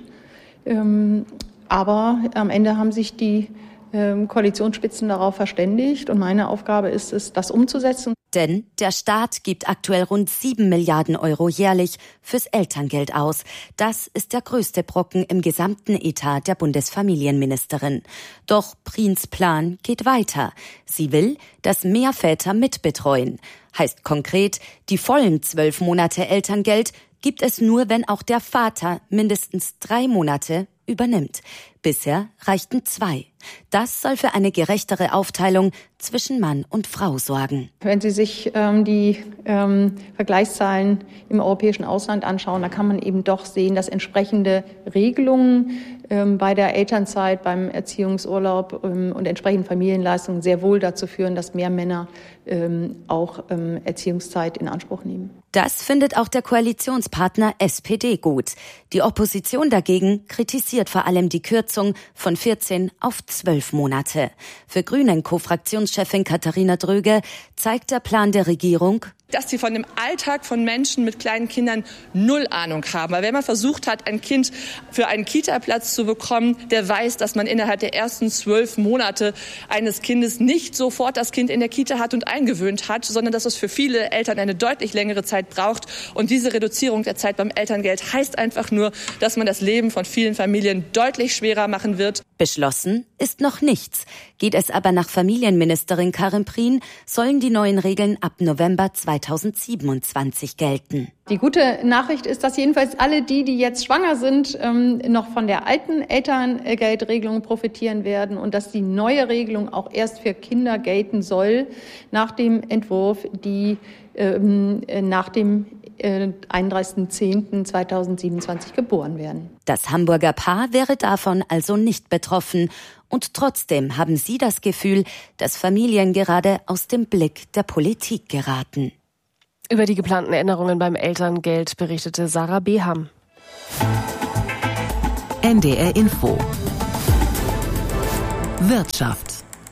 Aber am Ende haben sich die Koalitionsspitzen darauf verständigt. Und meine Aufgabe ist es, das umzusetzen. Denn der Staat gibt aktuell rund 7 Milliarden € jährlich fürs Elterngeld aus. Das ist der größte Brocken im gesamten Etat der Bundesfamilienministerin. Doch Priens Plan geht weiter. Sie will, dass mehr Väter mitbetreuen. Heißt konkret, die vollen 12 Monate Elterngeld gibt es nur, wenn auch der Vater mindestens 3 Monate übernimmt. Bisher reichten 2. Das soll für eine gerechtere Aufteilung zwischen Mann und Frau sorgen. Wenn Sie sich die Vergleichszahlen im europäischen Ausland anschauen, da kann man eben doch sehen, dass entsprechende Regelungen bei der Elternzeit, beim Erziehungsurlaub und entsprechenden Familienleistungen sehr wohl dazu führen, dass mehr Männer auch Erziehungszeit in Anspruch nehmen. Das findet auch der Koalitionspartner SPD gut. Die Opposition dagegen kritisiert vor allem die Kürzung von 14 auf 12 Monate. Für Grünen-Co-Fraktionschefin Katharina Dröge zeigt der Plan der Regierung, dass sie von dem Alltag von Menschen mit kleinen Kindern null Ahnung haben. Weil wenn man versucht hat, ein Kind für einen Kita-Platz zu bekommen, der weiß, dass man innerhalb der ersten 12 Monate eines Kindes nicht sofort das Kind in der Kita hat und eingewöhnt hat, sondern dass es für viele Eltern eine deutlich längere Zeit braucht. Und diese Reduzierung der Zeit beim Elterngeld heißt einfach nur, dass man das Leben von vielen Familien deutlich schwerer machen wird. Beschlossen ist noch nichts. Geht es aber nach Familienministerin Karin Prien, sollen die neuen Regeln ab November 2027 gelten. Die gute Nachricht ist, dass jedenfalls alle die jetzt schwanger sind, noch von der alten Elterngeldregelung profitieren werden und dass die neue Regelung auch erst für Kinder gelten soll, nach dem Entwurf, die nach dem 31.10.2027 geboren werden. Das Hamburger Paar wäre davon also nicht betroffen. Und trotzdem haben sie das Gefühl, dass Familien gerade aus dem Blick der Politik geraten. Über die geplanten Änderungen beim Elterngeld berichtete Sarah Beham. NDR Info. Wirtschaft.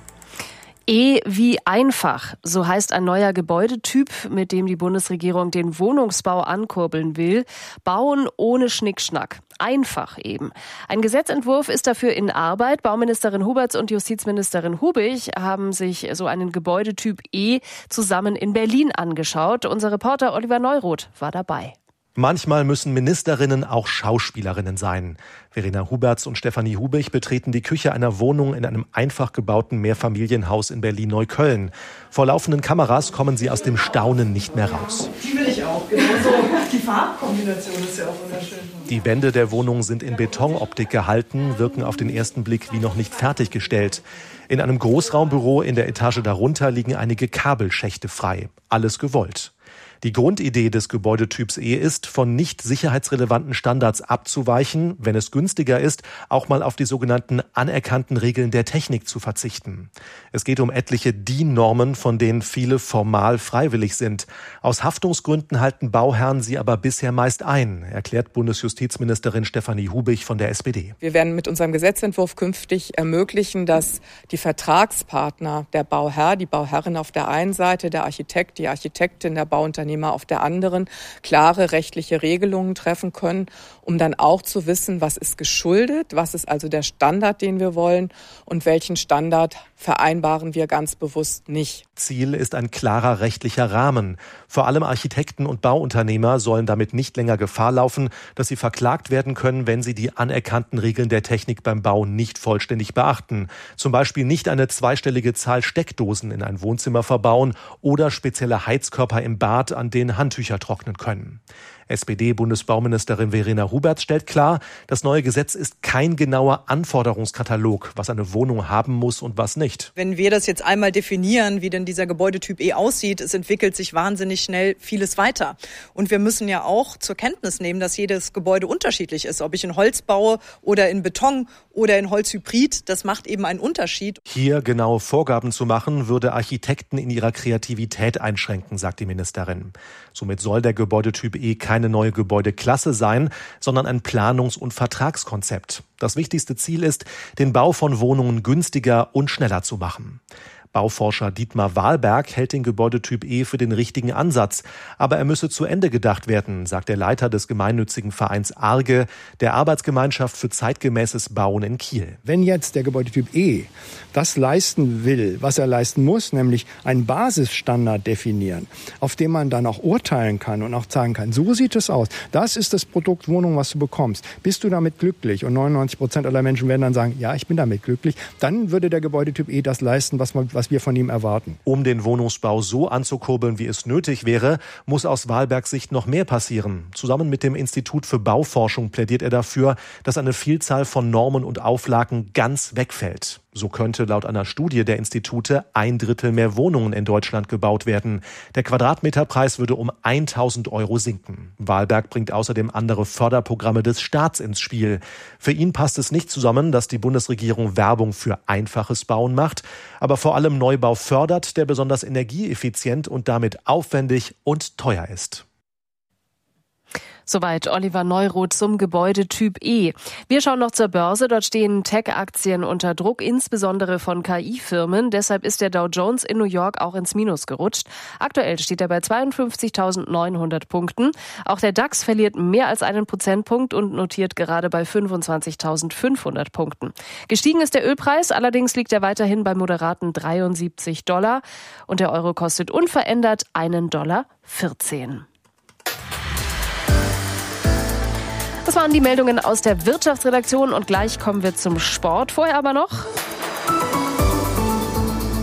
E wie einfach, so heißt ein neuer Gebäudetyp, mit dem die Bundesregierung den Wohnungsbau ankurbeln will. Bauen ohne Schnickschnack. Einfach eben. Ein Gesetzentwurf ist dafür in Arbeit. Bauministerin Huberts und Justizministerin Hubig haben sich so einen Gebäudetyp E zusammen in Berlin angeschaut. Unser Reporter Oliver Neuroth war dabei. Manchmal müssen Ministerinnen auch Schauspielerinnen sein. Verena Huberts und Stefanie Hubig betreten die Küche einer Wohnung in einem einfach gebauten Mehrfamilienhaus in Berlin-Neukölln. Vor laufenden Kameras kommen sie aus dem Staunen nicht mehr raus. Die will ich auch, genauso. Die Farbkombination ist ja auch wunderschön. Die Wände der Wohnung sind in Betonoptik gehalten, wirken auf den ersten Blick wie noch nicht fertiggestellt. In einem Großraumbüro in der Etage darunter liegen einige Kabelschächte frei. Alles gewollt. Die Grundidee des Gebäudetyps E ist, von nicht sicherheitsrelevanten Standards abzuweichen, wenn es günstiger ist, auch mal auf die sogenannten anerkannten Regeln der Technik zu verzichten. Es geht um etliche DIN-Normen, von denen viele formal freiwillig sind. Aus Haftungsgründen halten Bauherren sie aber bisher meist ein, erklärt Bundesjustizministerin Stefanie Hubig von der SPD. Wir werden mit unserem Gesetzentwurf künftig ermöglichen, dass die Vertragspartner, der Bauherr, die Bauherrin auf der einen Seite, der Architekt, die Architektin, der Bauunternehmer auf der anderen klare rechtliche Regelungen treffen können, um dann auch zu wissen, was ist geschuldet, was ist also der Standard, den wir wollen und welchen Standard vereinbaren wir ganz bewusst nicht. Ziel ist ein klarer rechtlicher Rahmen. Vor allem Architekten und Bauunternehmer sollen damit nicht länger Gefahr laufen, dass sie verklagt werden können, wenn sie die anerkannten Regeln der Technik beim Bau nicht vollständig beachten. Zum Beispiel nicht eine zweistellige Zahl Steckdosen in ein Wohnzimmer verbauen oder spezielle Heizkörper im Bad, an denen Handtücher trocknen können. SPD-Bundesbauministerin Verena Huberts stellt klar, das neue Gesetz ist kein genauer Anforderungskatalog, was eine Wohnung haben muss und was nicht. Wenn wir das jetzt einmal definieren, wie denn dieser Gebäudetyp E aussieht, es entwickelt sich wahnsinnig schnell vieles weiter. Und wir müssen ja auch zur Kenntnis nehmen, dass jedes Gebäude unterschiedlich ist. Ob ich in Holz baue oder in Beton oder in Holzhybrid, das macht eben einen Unterschied. Hier genaue Vorgaben zu machen, würde Architekten in ihrer Kreativität einschränken, sagt die Ministerin. Somit soll der Gebäudetyp E keine neue Gebäudeklasse sein, sondern ein Planungs- und Vertragskonzept. Das wichtigste Ziel ist, den Bau von Wohnungen günstiger und schneller zu machen. Bauforscher Dietmar Wahlberg hält den Gebäudetyp E für den richtigen Ansatz. Aber er müsse zu Ende gedacht werden, sagt der Leiter des gemeinnützigen Vereins ARGE, der Arbeitsgemeinschaft für zeitgemäßes Bauen in Kiel. Wenn jetzt der Gebäudetyp E das leisten will, was er leisten muss, nämlich einen Basisstandard definieren, auf dem man dann auch urteilen kann und auch sagen kann, so sieht es aus. Das ist das Produkt Wohnung, was du bekommst. Bist du damit glücklich? Und 99% aller Menschen werden dann sagen, ja, ich bin damit glücklich. Dann würde der Gebäudetyp E das leisten, was wir von ihm erwarten. Um den Wohnungsbau so anzukurbeln, wie es nötig wäre, muss aus Wahlbergs Sicht noch mehr passieren. Zusammen mit dem Institut für Bauforschung plädiert er dafür, dass eine Vielzahl von Normen und Auflagen ganz wegfällt. So könnte laut einer Studie der Institute 1/3 mehr Wohnungen in Deutschland gebaut werden. Der Quadratmeterpreis würde um 1.000 € sinken. Wahlberg bringt außerdem andere Förderprogramme des Staats ins Spiel. Für ihn passt es nicht zusammen, dass die Bundesregierung Werbung für einfaches Bauen macht, aber vor allem Neubau fördert, der besonders energieeffizient und damit aufwendig und teuer ist. Soweit Oliver Neuroth zum Gebäudetyp E. Wir schauen noch zur Börse. Dort stehen Tech-Aktien unter Druck, insbesondere von KI-Firmen. Deshalb ist der Dow Jones in New York auch ins Minus gerutscht. Aktuell steht er bei 52.900 Punkten. Auch der DAX verliert mehr als 1 Prozentpunkt und notiert gerade bei 25.500 Punkten. Gestiegen ist der Ölpreis, allerdings liegt er weiterhin bei moderaten $73 und der Euro kostet unverändert $1,14. Das waren die Meldungen aus der Wirtschaftsredaktion und gleich kommen wir zum Sport. Vorher aber noch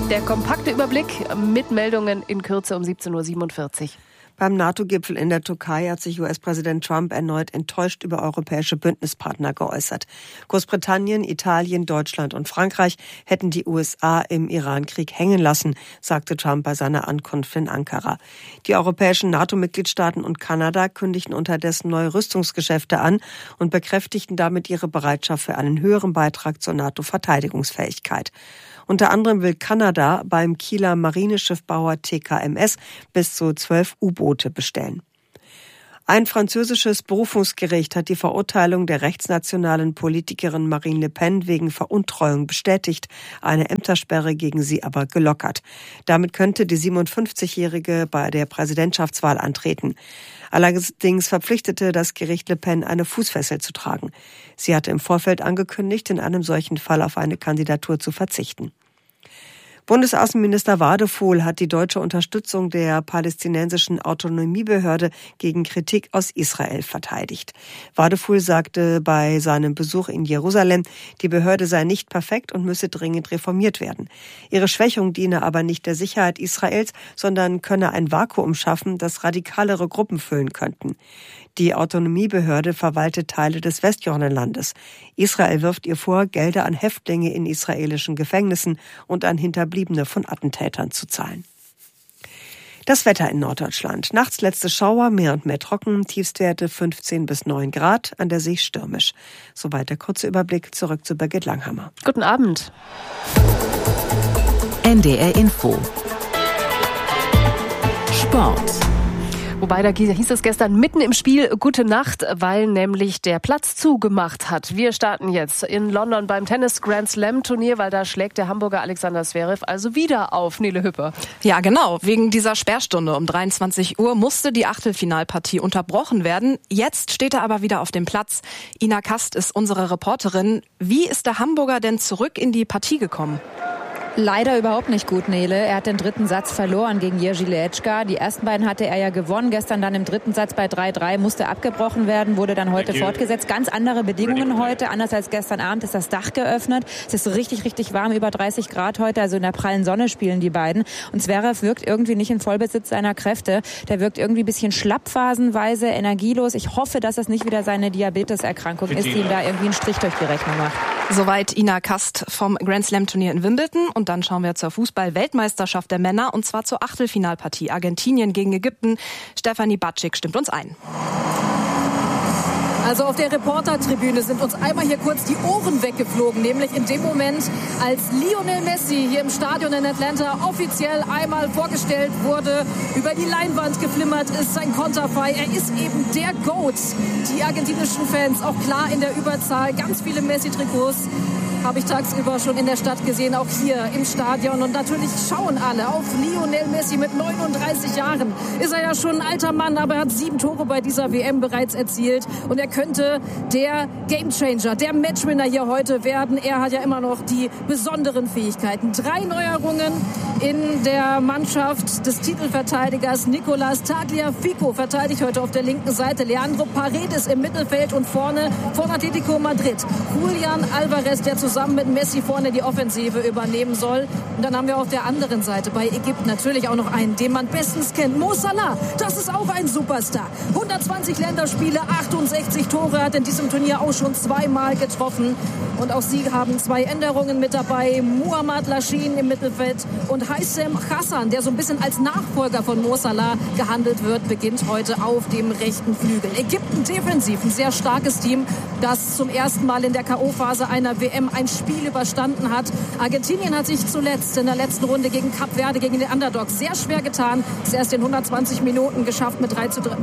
Der kompakte Überblick mit Meldungen in Kürze um 17.47 Uhr. Beim NATO-Gipfel in der Türkei hat sich US-Präsident Trump erneut enttäuscht über europäische Bündnispartner geäußert. Großbritannien, Italien, Deutschland und Frankreich hätten die USA im Iran-Krieg hängen lassen, sagte Trump bei seiner Ankunft in Ankara. Die europäischen NATO-Mitgliedstaaten und Kanada kündigten unterdessen neue Rüstungsgeschäfte an und bekräftigten damit ihre Bereitschaft für einen höheren Beitrag zur NATO-Verteidigungsfähigkeit. Unter anderem will Kanada beim Kieler Marineschiffbauer TKMS bis zu 12 U-Boote bestellen. Ein französisches Berufungsgericht hat die Verurteilung der rechtsnationalen Politikerin Marine Le Pen wegen Veruntreuung bestätigt, eine Ämtersperre gegen sie aber gelockert. Damit könnte die 57-Jährige bei der Präsidentschaftswahl antreten. Allerdings verpflichtete das Gericht Le Pen, eine Fußfessel zu tragen. Sie hatte im Vorfeld angekündigt, in einem solchen Fall auf eine Kandidatur zu verzichten. Bundesaußenminister Wadefuhl hat die deutsche Unterstützung der palästinensischen Autonomiebehörde gegen Kritik aus Israel verteidigt. Wadefuhl sagte bei seinem Besuch in Jerusalem, die Behörde sei nicht perfekt und müsse dringend reformiert werden. Ihre Schwächung diene aber nicht der Sicherheit Israels, sondern könne ein Vakuum schaffen, das radikalere Gruppen füllen könnten. Die Autonomiebehörde verwaltet Teile des Westjordanlandes. Israel wirft ihr vor, Gelder an Häftlinge in israelischen Gefängnissen und an Hinterbliebene von Attentätern zu zahlen. Das Wetter in Norddeutschland. Nachts letzte Schauer, mehr und mehr trocken, Tiefstwerte 15 bis 9 Grad, an der See stürmisch. Soweit der kurze Überblick, zurück zu Birgit Langhammer. Guten Abend. NDR Info. Sport. Wobei, da hieß es gestern mitten im Spiel Gute Nacht, weil nämlich der Platz zugemacht hat. Wir starten jetzt in London beim Tennis Grand Slam Turnier, weil da schlägt der Hamburger Alexander Zverev also wieder auf. Nele Hüpper. Ja, genau. Wegen dieser Sperrstunde um 23 Uhr musste die Achtelfinalpartie unterbrochen werden. Jetzt steht er aber wieder auf dem Platz. Ina Kast ist unsere Reporterin. Wie ist der Hamburger denn zurück in die Partie gekommen? Leider überhaupt nicht gut, Nele. Er hat den dritten Satz verloren gegen Jerzy Leječka. Die ersten beiden hatte er ja gewonnen. Gestern dann im dritten Satz bei 3-3 musste abgebrochen werden, wurde dann heute fortgesetzt. Ganz andere Bedingungen heute. Anders als gestern Abend ist das Dach geöffnet. Es ist richtig, richtig warm, über 30 Grad heute. Also in der prallen Sonne spielen die beiden. Und Zverev wirkt irgendwie nicht in Vollbesitz seiner Kräfte. Der wirkt irgendwie ein bisschen schlapp phasenweise, energielos. Ich hoffe, dass es nicht wieder seine Diabeteserkrankung ist, die ihm da irgendwie einen Strich durch die Rechnung macht. Soweit Ina Kast vom Grand Slam Turnier in Wimbledon. Und dann schauen wir zur Fußball-Weltmeisterschaft der Männer und zwar zur Achtelfinalpartie Argentinien gegen Ägypten. Stefanie Batschik stimmt uns ein. Also auf der Reportertribüne sind uns einmal hier kurz die Ohren weggeflogen, nämlich in dem Moment, als Lionel Messi hier im Stadion in Atlanta offiziell einmal vorgestellt wurde, über die Leinwand geflimmert ist, sein Konterfei. Er ist eben der GOAT. Die argentinischen Fans, auch klar in der Überzahl, ganz viele Messi-Trikots habe ich tagsüber schon in der Stadt gesehen, auch hier im Stadion. Und natürlich schauen alle auf Lionel Messi mit 39 Jahren. Ist er ja schon ein alter Mann, aber er hat 7 Tore bei dieser WM bereits erzielt. Und er könnte der Gamechanger, der Matchwinner hier heute werden. Er hat ja immer noch die besonderen Fähigkeiten. 3 Neuerungen in der Mannschaft des Titelverteidigers Nicolas Tagliafico verteidigt heute auf der linken Seite. Leandro Paredes im Mittelfeld und vorne von Atletico Madrid Julian Alvarez, der zusammen mit Messi vorne die Offensive übernehmen soll. Und dann haben wir auf der anderen Seite bei Ägypten natürlich auch noch einen, den man bestens kennt. Mo Salah, das ist auch ein Superstar. 120 Länderspiele, 68 Tore, hat in diesem Turnier auch schon 2-mal getroffen. Und auch sie haben 2 Änderungen mit dabei. Muhammad Lashin im Mittelfeld und Haitham Hassan, der so ein bisschen als Nachfolger von Mo Salah gehandelt wird, beginnt heute auf dem rechten Flügel. Ägypten defensiv, ein sehr starkes Team, das zum ersten Mal in der K.O.-Phase einer WM ein Spiel überstanden hat. Argentinien hat sich zuletzt in der letzten Runde gegen Kap Verde, gegen den Underdog, sehr schwer getan. Es erst in 120 Minuten geschafft, mit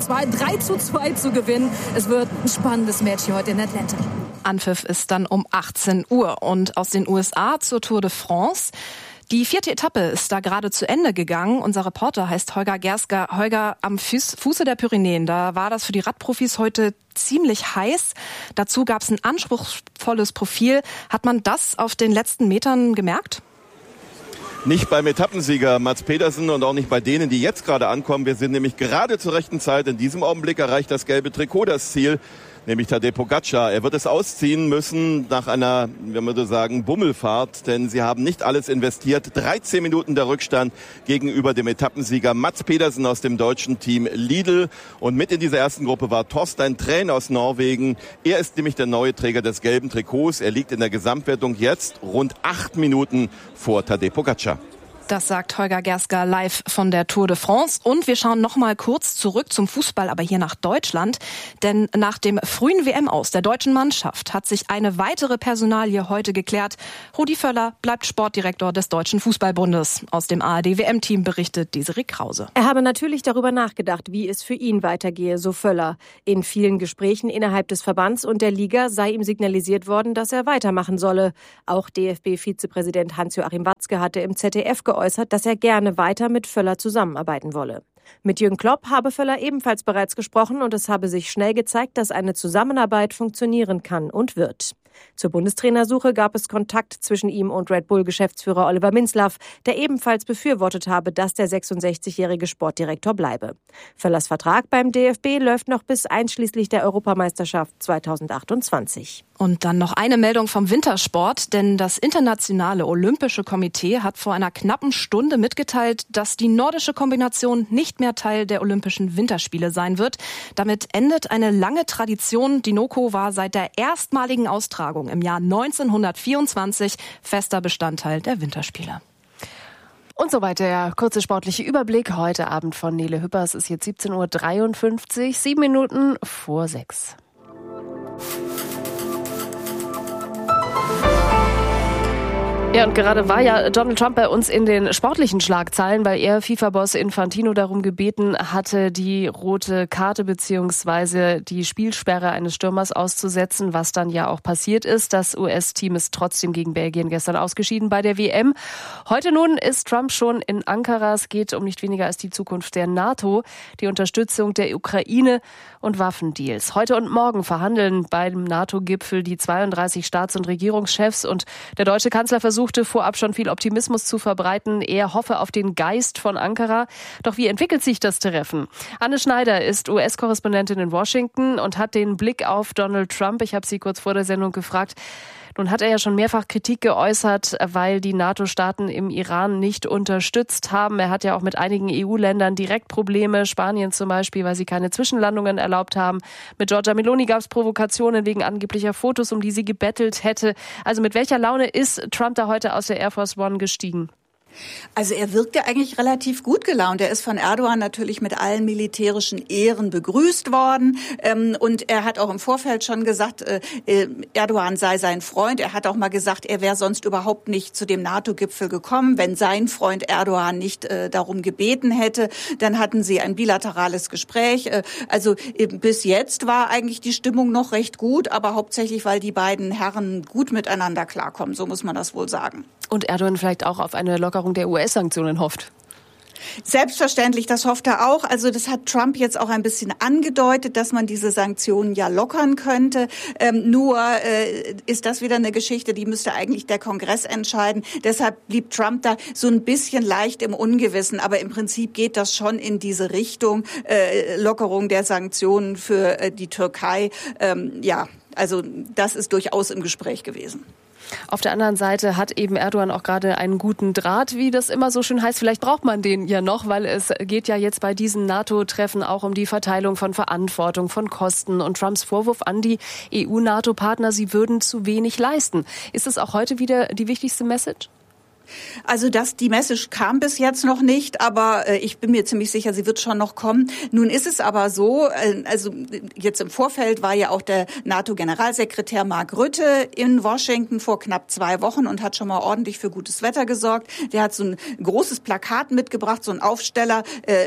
3-2 zu gewinnen. Es wird ein spannendes Match hier heute in Atlanta. Anpfiff ist dann um 18 Uhr. Und aus den USA zur Tour de France. Die 4. Etappe ist da gerade zu Ende gegangen. Unser Reporter heißt Holger Gersker. Holger, am Fuße der Pyrenäen, da war das für die Radprofis heute ziemlich heiß. Dazu gab es ein anspruchsvolles Profil. Hat man das auf den letzten Metern gemerkt? Nicht beim Etappensieger Mats Pedersen und auch nicht bei denen, die jetzt gerade ankommen. Wir sind nämlich gerade zur rechten Zeit. In diesem Augenblick erreicht das gelbe Trikot das Ziel. nämlich Tadej Pogačar. Er wird es ausziehen müssen nach einer, wenn man so sagen, Bummelfahrt, denn sie haben nicht alles investiert. 13 Minuten der Rückstand gegenüber dem Etappensieger Mads Pedersen aus dem deutschen Team Lidl. Und mit in dieser ersten Gruppe war Torstein Træn aus Norwegen. Er ist nämlich der neue Träger des gelben Trikots. Er liegt in der Gesamtwertung jetzt rund 8 Minuten vor Tadej Pogačar. Das sagt Holger Gersker live von der Tour de France. Und wir schauen noch mal kurz zurück zum Fußball, aber hier nach Deutschland. Denn nach dem frühen WM-Aus der deutschen Mannschaft hat sich eine weitere Personalie heute geklärt. Rudi Völler bleibt Sportdirektor des Deutschen Fußballbundes. Aus dem ARD-WM-Team berichtet Desiree Krause. Er habe natürlich darüber nachgedacht, wie es für ihn weitergehe, so Völler. In vielen Gesprächen innerhalb des Verbands und der Liga sei ihm signalisiert worden, dass er weitermachen solle. Auch DFB-Vizepräsident Hans-Joachim Watzke hatte im ZDF geäußert, dass er gerne weiter mit Völler zusammenarbeiten wolle. Mit Jürgen Klopp habe Völler ebenfalls bereits gesprochen und es habe sich schnell gezeigt, dass eine Zusammenarbeit funktionieren kann und wird. Zur Bundestrainersuche gab es Kontakt zwischen ihm und Red Bull-Geschäftsführer Oliver Minzlaff, der ebenfalls befürwortet habe, dass der 66-jährige Sportdirektor bleibe. Völlers Vertrag beim DFB läuft noch bis einschließlich der Europameisterschaft 2028. Und dann noch eine Meldung vom Wintersport, denn das Internationale Olympische Komitee hat vor einer knappen Stunde mitgeteilt, dass die nordische Kombination nicht mehr Teil der Olympischen Winterspiele sein wird. Damit endet eine lange Tradition. Die NOKO war seit der erstmaligen Austragung im Jahr 1924 fester Bestandteil der Winterspiele. Und soweit der kurze sportliche Überblick heute Abend von Nele Hüpper. Es ist jetzt 17.53 Uhr, 7 Minuten vor 6. Ja, und gerade war ja Donald Trump bei uns in den sportlichen Schlagzeilen, weil er FIFA-Boss Infantino darum gebeten hatte, die rote Karte bzw. die Spielsperre eines Stürmers auszusetzen, was dann ja auch passiert ist. Das US-Team ist trotzdem gegen Belgien gestern ausgeschieden bei der WM. Heute nun ist Trump schon in Ankara. Es geht um nicht weniger als die Zukunft der NATO, die Unterstützung der Ukraine und Waffendeals. Heute und morgen verhandeln beim NATO-Gipfel die 32 Staats- und Regierungschefs und der deutsche Kanzler versuchte vorab schon viel Optimismus zu verbreiten. Er hoffe auf den Geist von Ankara. Doch wie entwickelt sich das Treffen? Anne Schneider ist US-Korrespondentin in Washington und hat den Blick auf Donald Trump. Ich habe sie kurz vor der Sendung gefragt. Nun hat er ja schon mehrfach Kritik geäußert, weil die NATO-Staaten im Iran nicht unterstützt haben. Er hat ja auch mit einigen EU-Ländern direkt Probleme. Spanien zum Beispiel, weil sie keine Zwischenlandungen erlaubt haben. Mit Giorgia Meloni gab es Provokationen wegen angeblicher Fotos, um die sie gebettelt hätte. Also mit welcher Laune ist Trump da heute aus der Air Force One gestiegen? Also er wirkte eigentlich relativ gut gelaunt. Er ist von Erdogan natürlich mit allen militärischen Ehren begrüßt worden. Und er hat auch im Vorfeld schon gesagt, Erdogan sei sein Freund. Er hat auch mal gesagt, er wäre sonst überhaupt nicht zu dem NATO-Gipfel gekommen, wenn sein Freund Erdogan nicht darum gebeten hätte. Dann hatten sie ein bilaterales Gespräch. Also bis jetzt war eigentlich die Stimmung noch recht gut, aber hauptsächlich, weil die beiden Herren gut miteinander klarkommen. So muss man das wohl sagen. Und Erdogan vielleicht auch auf eine Lockerung der US-Sanktionen hofft. Selbstverständlich, das hofft er auch. Also das hat Trump jetzt auch ein bisschen angedeutet, dass man diese Sanktionen ja lockern könnte. Nur ist das wieder eine Geschichte, die müsste eigentlich der Kongress entscheiden. Deshalb blieb Trump da so ein bisschen leicht im Ungewissen. Aber im Prinzip geht das schon in diese Richtung, Lockerung der Sanktionen für die Türkei. Ja, also das ist durchaus im Gespräch gewesen. Auf der anderen Seite hat eben Erdogan auch gerade einen guten Draht, wie das immer so schön heißt. Vielleicht braucht man den ja noch, weil es geht ja jetzt bei diesen NATO-Treffen auch um die Verteilung von Verantwortung, von Kosten und Trumps Vorwurf an die EU-NATO-Partner, sie würden zu wenig leisten. Ist das auch heute wieder die wichtigste Message? Also die Message kam bis jetzt noch nicht, aber ich bin mir ziemlich sicher, sie wird schon noch kommen. Nun ist es aber so, also jetzt im Vorfeld war ja auch der NATO-Generalsekretär Mark Rutte in Washington vor knapp 2 Wochen und hat schon mal ordentlich für gutes Wetter gesorgt. Der hat so ein großes Plakat mitgebracht, so ein Aufsteller,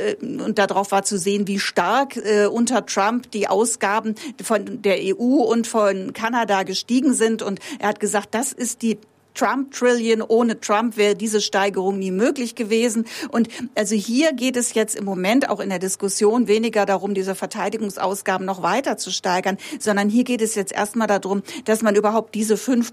und darauf war zu sehen, wie stark unter Trump die Ausgaben von der EU und von Kanada gestiegen sind. Und er hat gesagt, das ist die Trump-Trillion. Ohne Trump wäre diese Steigerung nie möglich gewesen. Und also hier geht es jetzt im Moment auch in der Diskussion weniger darum, diese Verteidigungsausgaben noch weiter zu steigern, sondern hier geht es jetzt erstmal darum, dass man überhaupt diese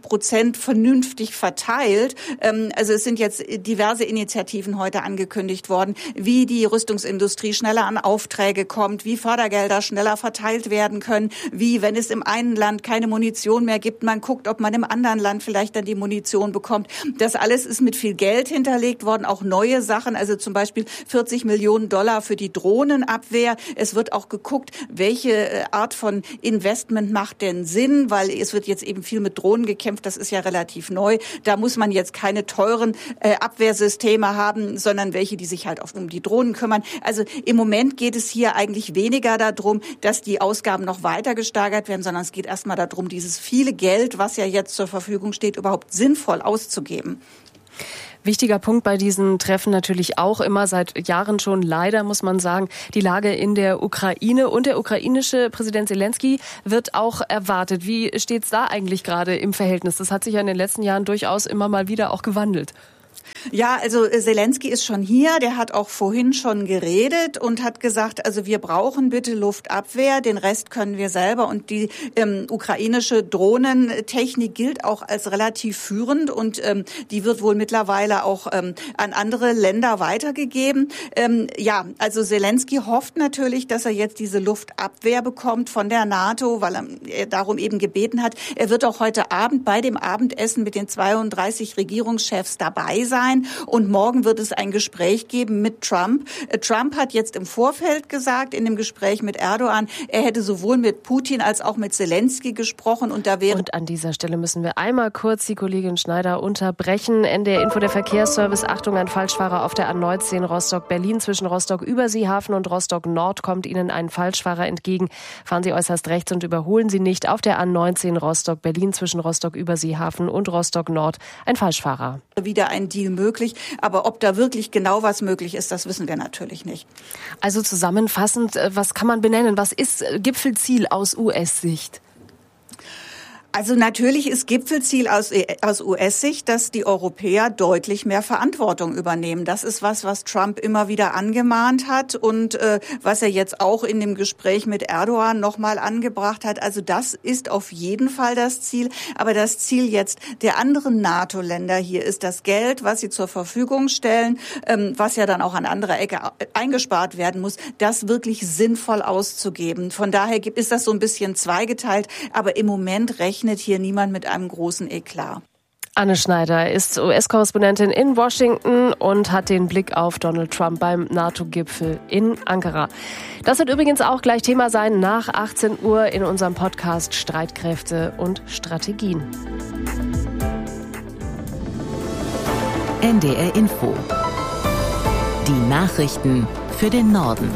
5% vernünftig verteilt. Also es sind jetzt diverse Initiativen heute angekündigt worden, wie die Rüstungsindustrie schneller an Aufträge kommt, wie Fördergelder schneller verteilt werden können, wie, wenn es im einen Land keine Munition mehr gibt, man guckt, ob man im anderen Land vielleicht dann die Munition bekommt. Das alles ist mit viel Geld hinterlegt worden, auch neue Sachen, also zum Beispiel $40 Millionen für die Drohnenabwehr. Es wird auch geguckt, welche Art von Investment macht denn Sinn, weil es wird jetzt eben viel mit Drohnen gekämpft, das ist ja relativ neu. Da muss man jetzt keine teuren Abwehrsysteme haben, sondern welche, die sich halt auch um die Drohnen kümmern. Also im Moment geht es hier eigentlich weniger darum, dass die Ausgaben noch weiter gesteigert werden, sondern es geht erstmal darum, dieses viele Geld, was ja jetzt zur Verfügung steht, überhaupt sinnvoll auszugeben. Wichtiger Punkt bei diesen Treffen natürlich auch immer seit Jahren schon, leider muss man sagen, die Lage in der Ukraine, und der ukrainische Präsident Selenskyj wird auch erwartet. Wie steht's da eigentlich gerade im Verhältnis? Das hat sich ja in den letzten Jahren durchaus immer mal wieder auch gewandelt. Ja, also Selenskyj ist schon hier, der hat auch vorhin schon geredet und hat gesagt, also wir brauchen bitte Luftabwehr, den Rest können wir selber, und die ukrainische Drohnentechnik gilt auch als relativ führend und die wird wohl mittlerweile auch an andere Länder weitergegeben. Ja, also Selenskyj hofft natürlich, dass er jetzt diese Luftabwehr bekommt von der NATO, weil er darum eben gebeten hat. Er wird auch heute Abend bei dem Abendessen mit den 32 Regierungschefs dabei sein. Und morgen wird es ein Gespräch geben mit Trump. Trump hat jetzt im Vorfeld gesagt, in dem Gespräch mit Erdogan, er hätte sowohl mit Putin als auch mit Selenskyj gesprochen. Und an dieser Stelle müssen wir einmal kurz die Kollegin Schneider unterbrechen. NDR Info, der Verkehrsservice. Achtung, ein Falschfahrer auf der A19 Rostock-Berlin. Zwischen Rostock-Überseehafen und Rostock-Nord kommt Ihnen ein Falschfahrer entgegen. Fahren Sie äußerst rechts und überholen Sie nicht. Auf der A19 Rostock-Berlin zwischen Rostock-Überseehafen und Rostock-Nord ein Falschfahrer. Wieder ein Deal möglich, aber ob da wirklich genau was möglich ist, das wissen wir natürlich nicht. Also zusammenfassend, was kann man benennen? Was ist Gipfelziel aus US-Sicht? Also natürlich ist Gipfelziel aus US-Sicht, dass die Europäer deutlich mehr Verantwortung übernehmen. Das ist was Trump immer wieder angemahnt hat und was er jetzt auch in dem Gespräch mit Erdogan nochmal angebracht hat. Also das ist auf jeden Fall das Ziel. Aber das Ziel jetzt der anderen NATO-Länder hier ist das Geld, was sie zur Verfügung stellen, was ja dann auch an anderer Ecke eingespart werden muss, das wirklich sinnvoll auszugeben. Von daher ist das so ein bisschen zweigeteilt. Aber im Moment rechnet hier niemand mit einem großen Eklat. Anne Schneider ist US-Korrespondentin in Washington und hat den Blick auf Donald Trump beim NATO-Gipfel in Ankara. Das wird übrigens auch gleich Thema sein nach 18 Uhr in unserem Podcast Streitkräfte und Strategien. NDR Info. Die Nachrichten für den Norden.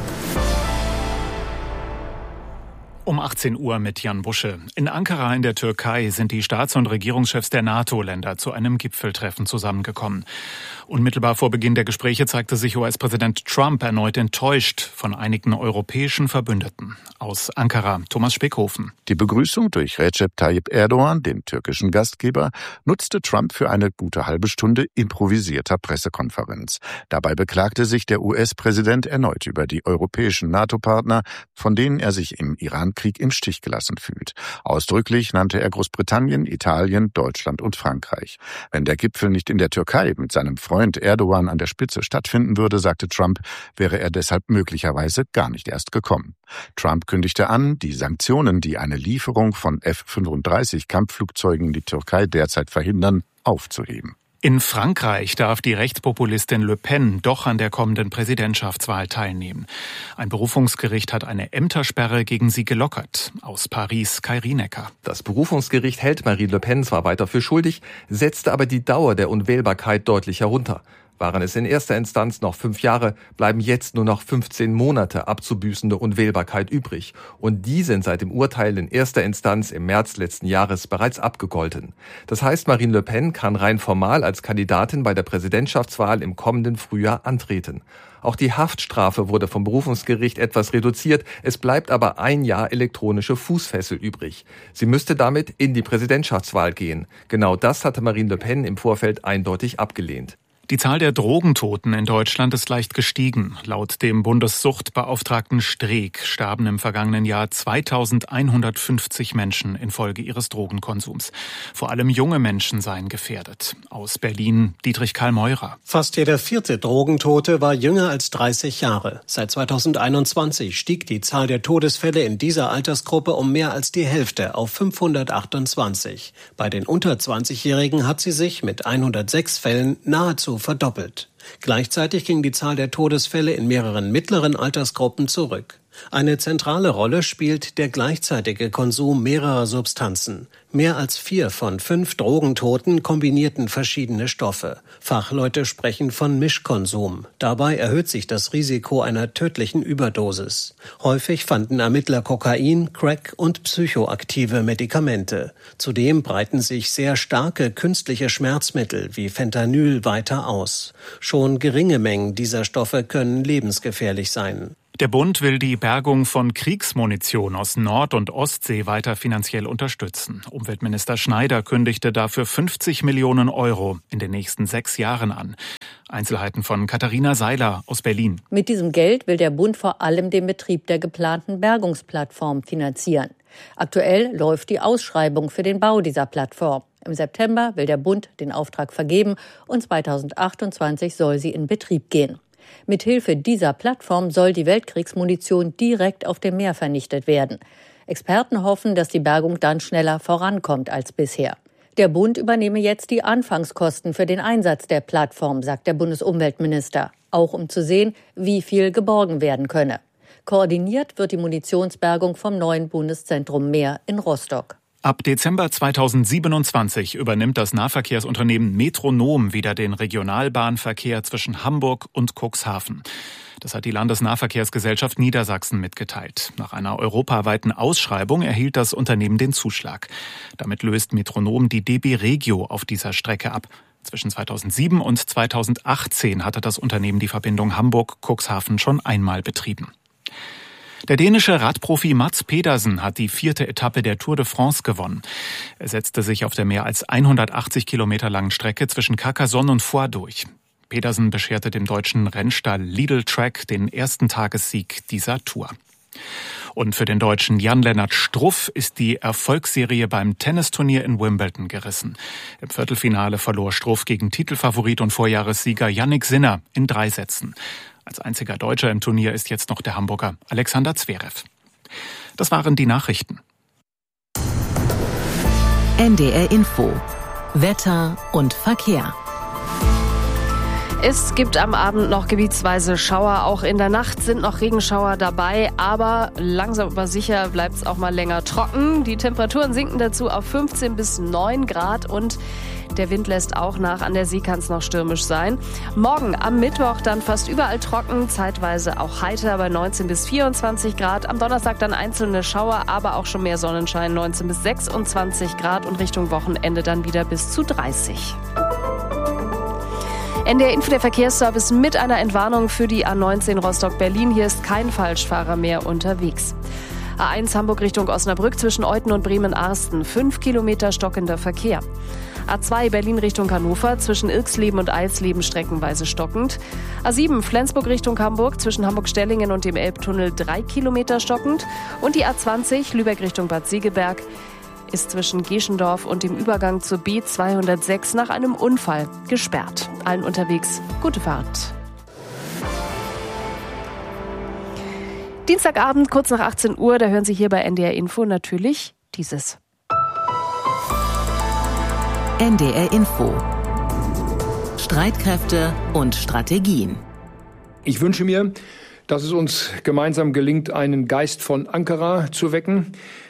Um 18 Uhr mit Jan Busche. In Ankara in der Türkei sind die Staats- und Regierungschefs der NATO-Länder zu einem Gipfeltreffen zusammengekommen. Unmittelbar vor Beginn der Gespräche zeigte sich US-Präsident Trump erneut enttäuscht von einigen europäischen Verbündeten. Aus Ankara, Thomas Speckhofen. Die Begrüßung durch Recep Tayyip Erdogan, den türkischen Gastgeber, nutzte Trump für eine gute halbe Stunde improvisierter Pressekonferenz. Dabei beklagte sich der US-Präsident erneut über die europäischen NATO-Partner, von denen er sich im Irankrieg im Stich gelassen fühlt. Ausdrücklich nannte er Großbritannien, Italien, Deutschland und Frankreich. Wenn der Gipfel nicht in der Türkei mit seinem Freund Erdogan an der Spitze stattfinden würde, sagte Trump, wäre er deshalb möglicherweise gar nicht erst gekommen. Trump kündigte an, die Sanktionen, die eine Lieferung von F-35-Kampfflugzeugen in die Türkei derzeit verhindern, aufzuheben. In Frankreich darf die Rechtspopulistin Le Pen doch an der kommenden Präsidentschaftswahl teilnehmen. Ein Berufungsgericht hat eine Ämtersperre gegen sie gelockert. Aus Paris, Kai Rienecker. Das Berufungsgericht hält Marine Le Pen zwar weiter für schuldig, setzte aber die Dauer der Unwählbarkeit deutlich herunter. Waren es in erster Instanz noch 5 Jahre, bleiben jetzt nur noch 15 Monate abzubüßende Unwählbarkeit übrig. Und die sind seit dem Urteil in erster Instanz im März letzten Jahres bereits abgegolten. Das heißt, Marine Le Pen kann rein formal als Kandidatin bei der Präsidentschaftswahl im kommenden Frühjahr antreten. Auch die Haftstrafe wurde vom Berufungsgericht etwas reduziert. Es bleibt aber 1 Jahr elektronische Fußfessel übrig. Sie müsste damit in die Präsidentschaftswahl gehen. Genau das hatte Marine Le Pen im Vorfeld eindeutig abgelehnt. Die Zahl der Drogentoten in Deutschland ist leicht gestiegen. Laut dem Bundessuchtbeauftragten Streeck starben im vergangenen Jahr 2150 Menschen infolge ihres Drogenkonsums. Vor allem junge Menschen seien gefährdet. Aus Berlin Dietrich Karl Meurer. Fast jeder 4. Drogentote war jünger als 30 Jahre. Seit 2021 stieg die Zahl der Todesfälle in dieser Altersgruppe um mehr als die Hälfte auf 528. Bei den unter 20-Jährigen hat sie sich mit 106 Fällen nahezu verdoppelt. Gleichzeitig ging die Zahl der Todesfälle in mehreren mittleren Altersgruppen zurück. Eine zentrale Rolle spielt der gleichzeitige Konsum mehrerer Substanzen. Mehr als 4 von 5 Drogentoten kombinierten verschiedene Stoffe. Fachleute sprechen von Mischkonsum. Dabei erhöht sich das Risiko einer tödlichen Überdosis. Häufig fanden Ermittler Kokain, Crack und psychoaktive Medikamente. Zudem breiten sich sehr starke künstliche Schmerzmittel wie Fentanyl weiter aus. Schon geringe Mengen dieser Stoffe können lebensgefährlich sein. Der Bund will die Bergung von Kriegsmunition aus Nord- und Ostsee weiter finanziell unterstützen. Umweltminister Schneider kündigte dafür 50 Millionen Euro in den nächsten 6 Jahren an. Einzelheiten von Katharina Seiler aus Berlin. Mit diesem Geld will der Bund vor allem den Betrieb der geplanten Bergungsplattform finanzieren. Aktuell läuft die Ausschreibung für den Bau dieser Plattform. Im September will der Bund den Auftrag vergeben und 2028 soll sie in Betrieb gehen. Mithilfe dieser Plattform soll die Weltkriegsmunition direkt auf dem Meer vernichtet werden. Experten hoffen, dass die Bergung dann schneller vorankommt als bisher. Der Bund übernehme jetzt die Anfangskosten für den Einsatz der Plattform, sagt der Bundesumweltminister, auch um zu sehen, wie viel geborgen werden könne. Koordiniert wird die Munitionsbergung vom neuen Bundeszentrum Meer in Rostock. Ab Dezember 2027 übernimmt das Nahverkehrsunternehmen Metronom wieder den Regionalbahnverkehr zwischen Hamburg und Cuxhaven. Das hat die Landesnahverkehrsgesellschaft Niedersachsen mitgeteilt. Nach einer europaweiten Ausschreibung erhielt das Unternehmen den Zuschlag. Damit löst Metronom die DB Regio auf dieser Strecke ab. Zwischen 2007 und 2018 hatte das Unternehmen die Verbindung Hamburg-Cuxhaven schon einmal betrieben. Der dänische Radprofi Mads Pedersen hat die 4. Etappe der Tour de France gewonnen. Er setzte sich auf der mehr als 180 Kilometer langen Strecke zwischen Carcassonne und Foix durch. Pedersen bescherte dem deutschen Rennstall Lidl Track den ersten Tagessieg dieser Tour. Und für den Deutschen Jan-Lennart Struff ist die Erfolgsserie beim Tennisturnier in Wimbledon gerissen. Im Viertelfinale verlor Struff gegen Titelfavorit und Vorjahressieger Jannik Sinner in 3 Sätzen. Als einziger Deutscher im Turnier ist jetzt noch der Hamburger Alexander Zverev. Das waren die Nachrichten. NDR Info. Wetter und Verkehr. Es gibt am Abend noch gebietsweise Schauer, auch in der Nacht sind noch Regenschauer dabei, aber langsam aber sicher bleibt es auch mal länger trocken. Die Temperaturen sinken dazu auf 15 bis 9 Grad und der Wind lässt auch nach, an der See kann es noch stürmisch sein. Morgen am Mittwoch dann fast überall trocken, zeitweise auch heiter bei 19 bis 24 Grad. Am Donnerstag dann einzelne Schauer, aber auch schon mehr Sonnenschein, 19 bis 26 Grad und Richtung Wochenende dann wieder bis zu 30. NDR Info, der Verkehrsservice mit einer Entwarnung für die A19 Rostock-Berlin. Hier ist kein Falschfahrer mehr unterwegs. A1 Hamburg Richtung Osnabrück zwischen Euthen und Bremen-Arsten. 5 Kilometer stockender Verkehr. A2 Berlin Richtung Hannover zwischen Irxleben und Eilsleben streckenweise stockend. A7 Flensburg Richtung Hamburg zwischen Hamburg-Stellingen und dem Elbtunnel 3 Kilometer stockend. Und die A20 Lübeck Richtung Bad Segeberg ist zwischen Geschendorf und dem Übergang zur B206 nach einem Unfall gesperrt. Allen unterwegs gute Fahrt. Dienstagabend, kurz nach 18 Uhr, da hören Sie hier bei NDR Info natürlich dieses. NDR Info. Streitkräfte und Strategien. Ich wünsche mir, dass es uns gemeinsam gelingt, einen Geist von Ankara zu wecken,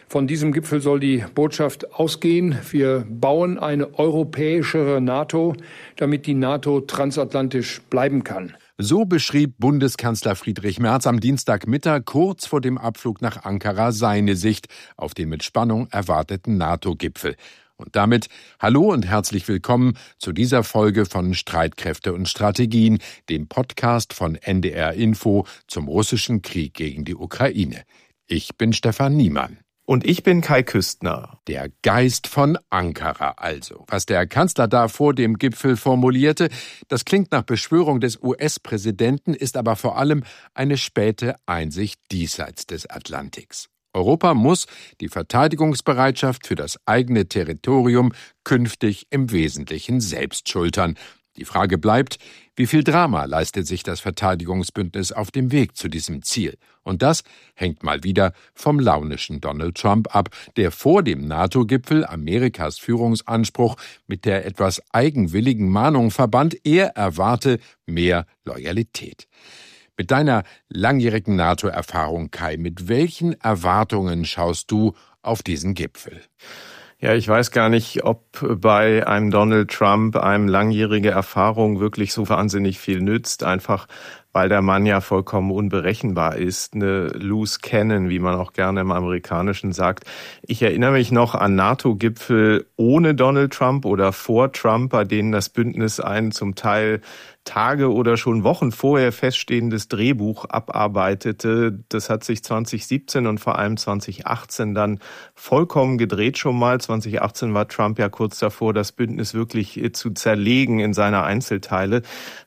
Von diesem Gipfel soll die Botschaft ausgehen: Wir bauen eine europäischere NATO, damit die NATO transatlantisch bleiben kann. So beschrieb Bundeskanzler Friedrich Merz am Dienstagmittag kurz vor dem Abflug nach Ankara seine Sicht auf den mit Spannung erwarteten NATO-Gipfel. Und damit hallo und herzlich willkommen zu dieser Folge von Streitkräfte und Strategien, dem Podcast von NDR Info zum russischen Krieg gegen die Ukraine. Ich bin Stefan Niemann. Und ich bin Kai Küstner. Der Geist von Ankara also. Was der Kanzler da vor dem Gipfel formulierte, das klingt nach Beschwörung des US-Präsidenten, ist aber vor allem eine späte Einsicht diesseits des Atlantiks. Europa muss die Verteidigungsbereitschaft für das eigene Territorium künftig im Wesentlichen selbst schultern. Die Frage bleibt, wie viel Drama leistet sich das Verteidigungsbündnis auf dem Weg zu diesem Ziel? Und das hängt mal wieder vom launischen Donald Trump ab, der vor dem NATO-Gipfel Amerikas Führungsanspruch mit der etwas eigenwilligen Mahnung verband, er erwarte mehr Loyalität. Mit deiner langjährigen NATO-Erfahrung, Kai, mit welchen Erwartungen schaust du auf diesen Gipfel? Ja, ich weiß gar nicht, ob bei einem Donald Trump einem langjährige Erfahrung wirklich so wahnsinnig viel nützt, einfach weil der Mann ja vollkommen unberechenbar ist, eine Loose Cannon, wie man auch gerne im Amerikanischen sagt. Ich erinnere mich noch an NATO-Gipfel ohne Donald Trump oder vor Trump, bei denen das Bündnis ein zum Teil Tage oder schon Wochen vorher feststehendes Drehbuch abarbeitete. Das hat sich 2017 und vor allem 2018 dann vollkommen gedreht schon mal. 2018 war Trump ja kurz davor, das Bündnis wirklich zu zerlegen in seine Einzelteile.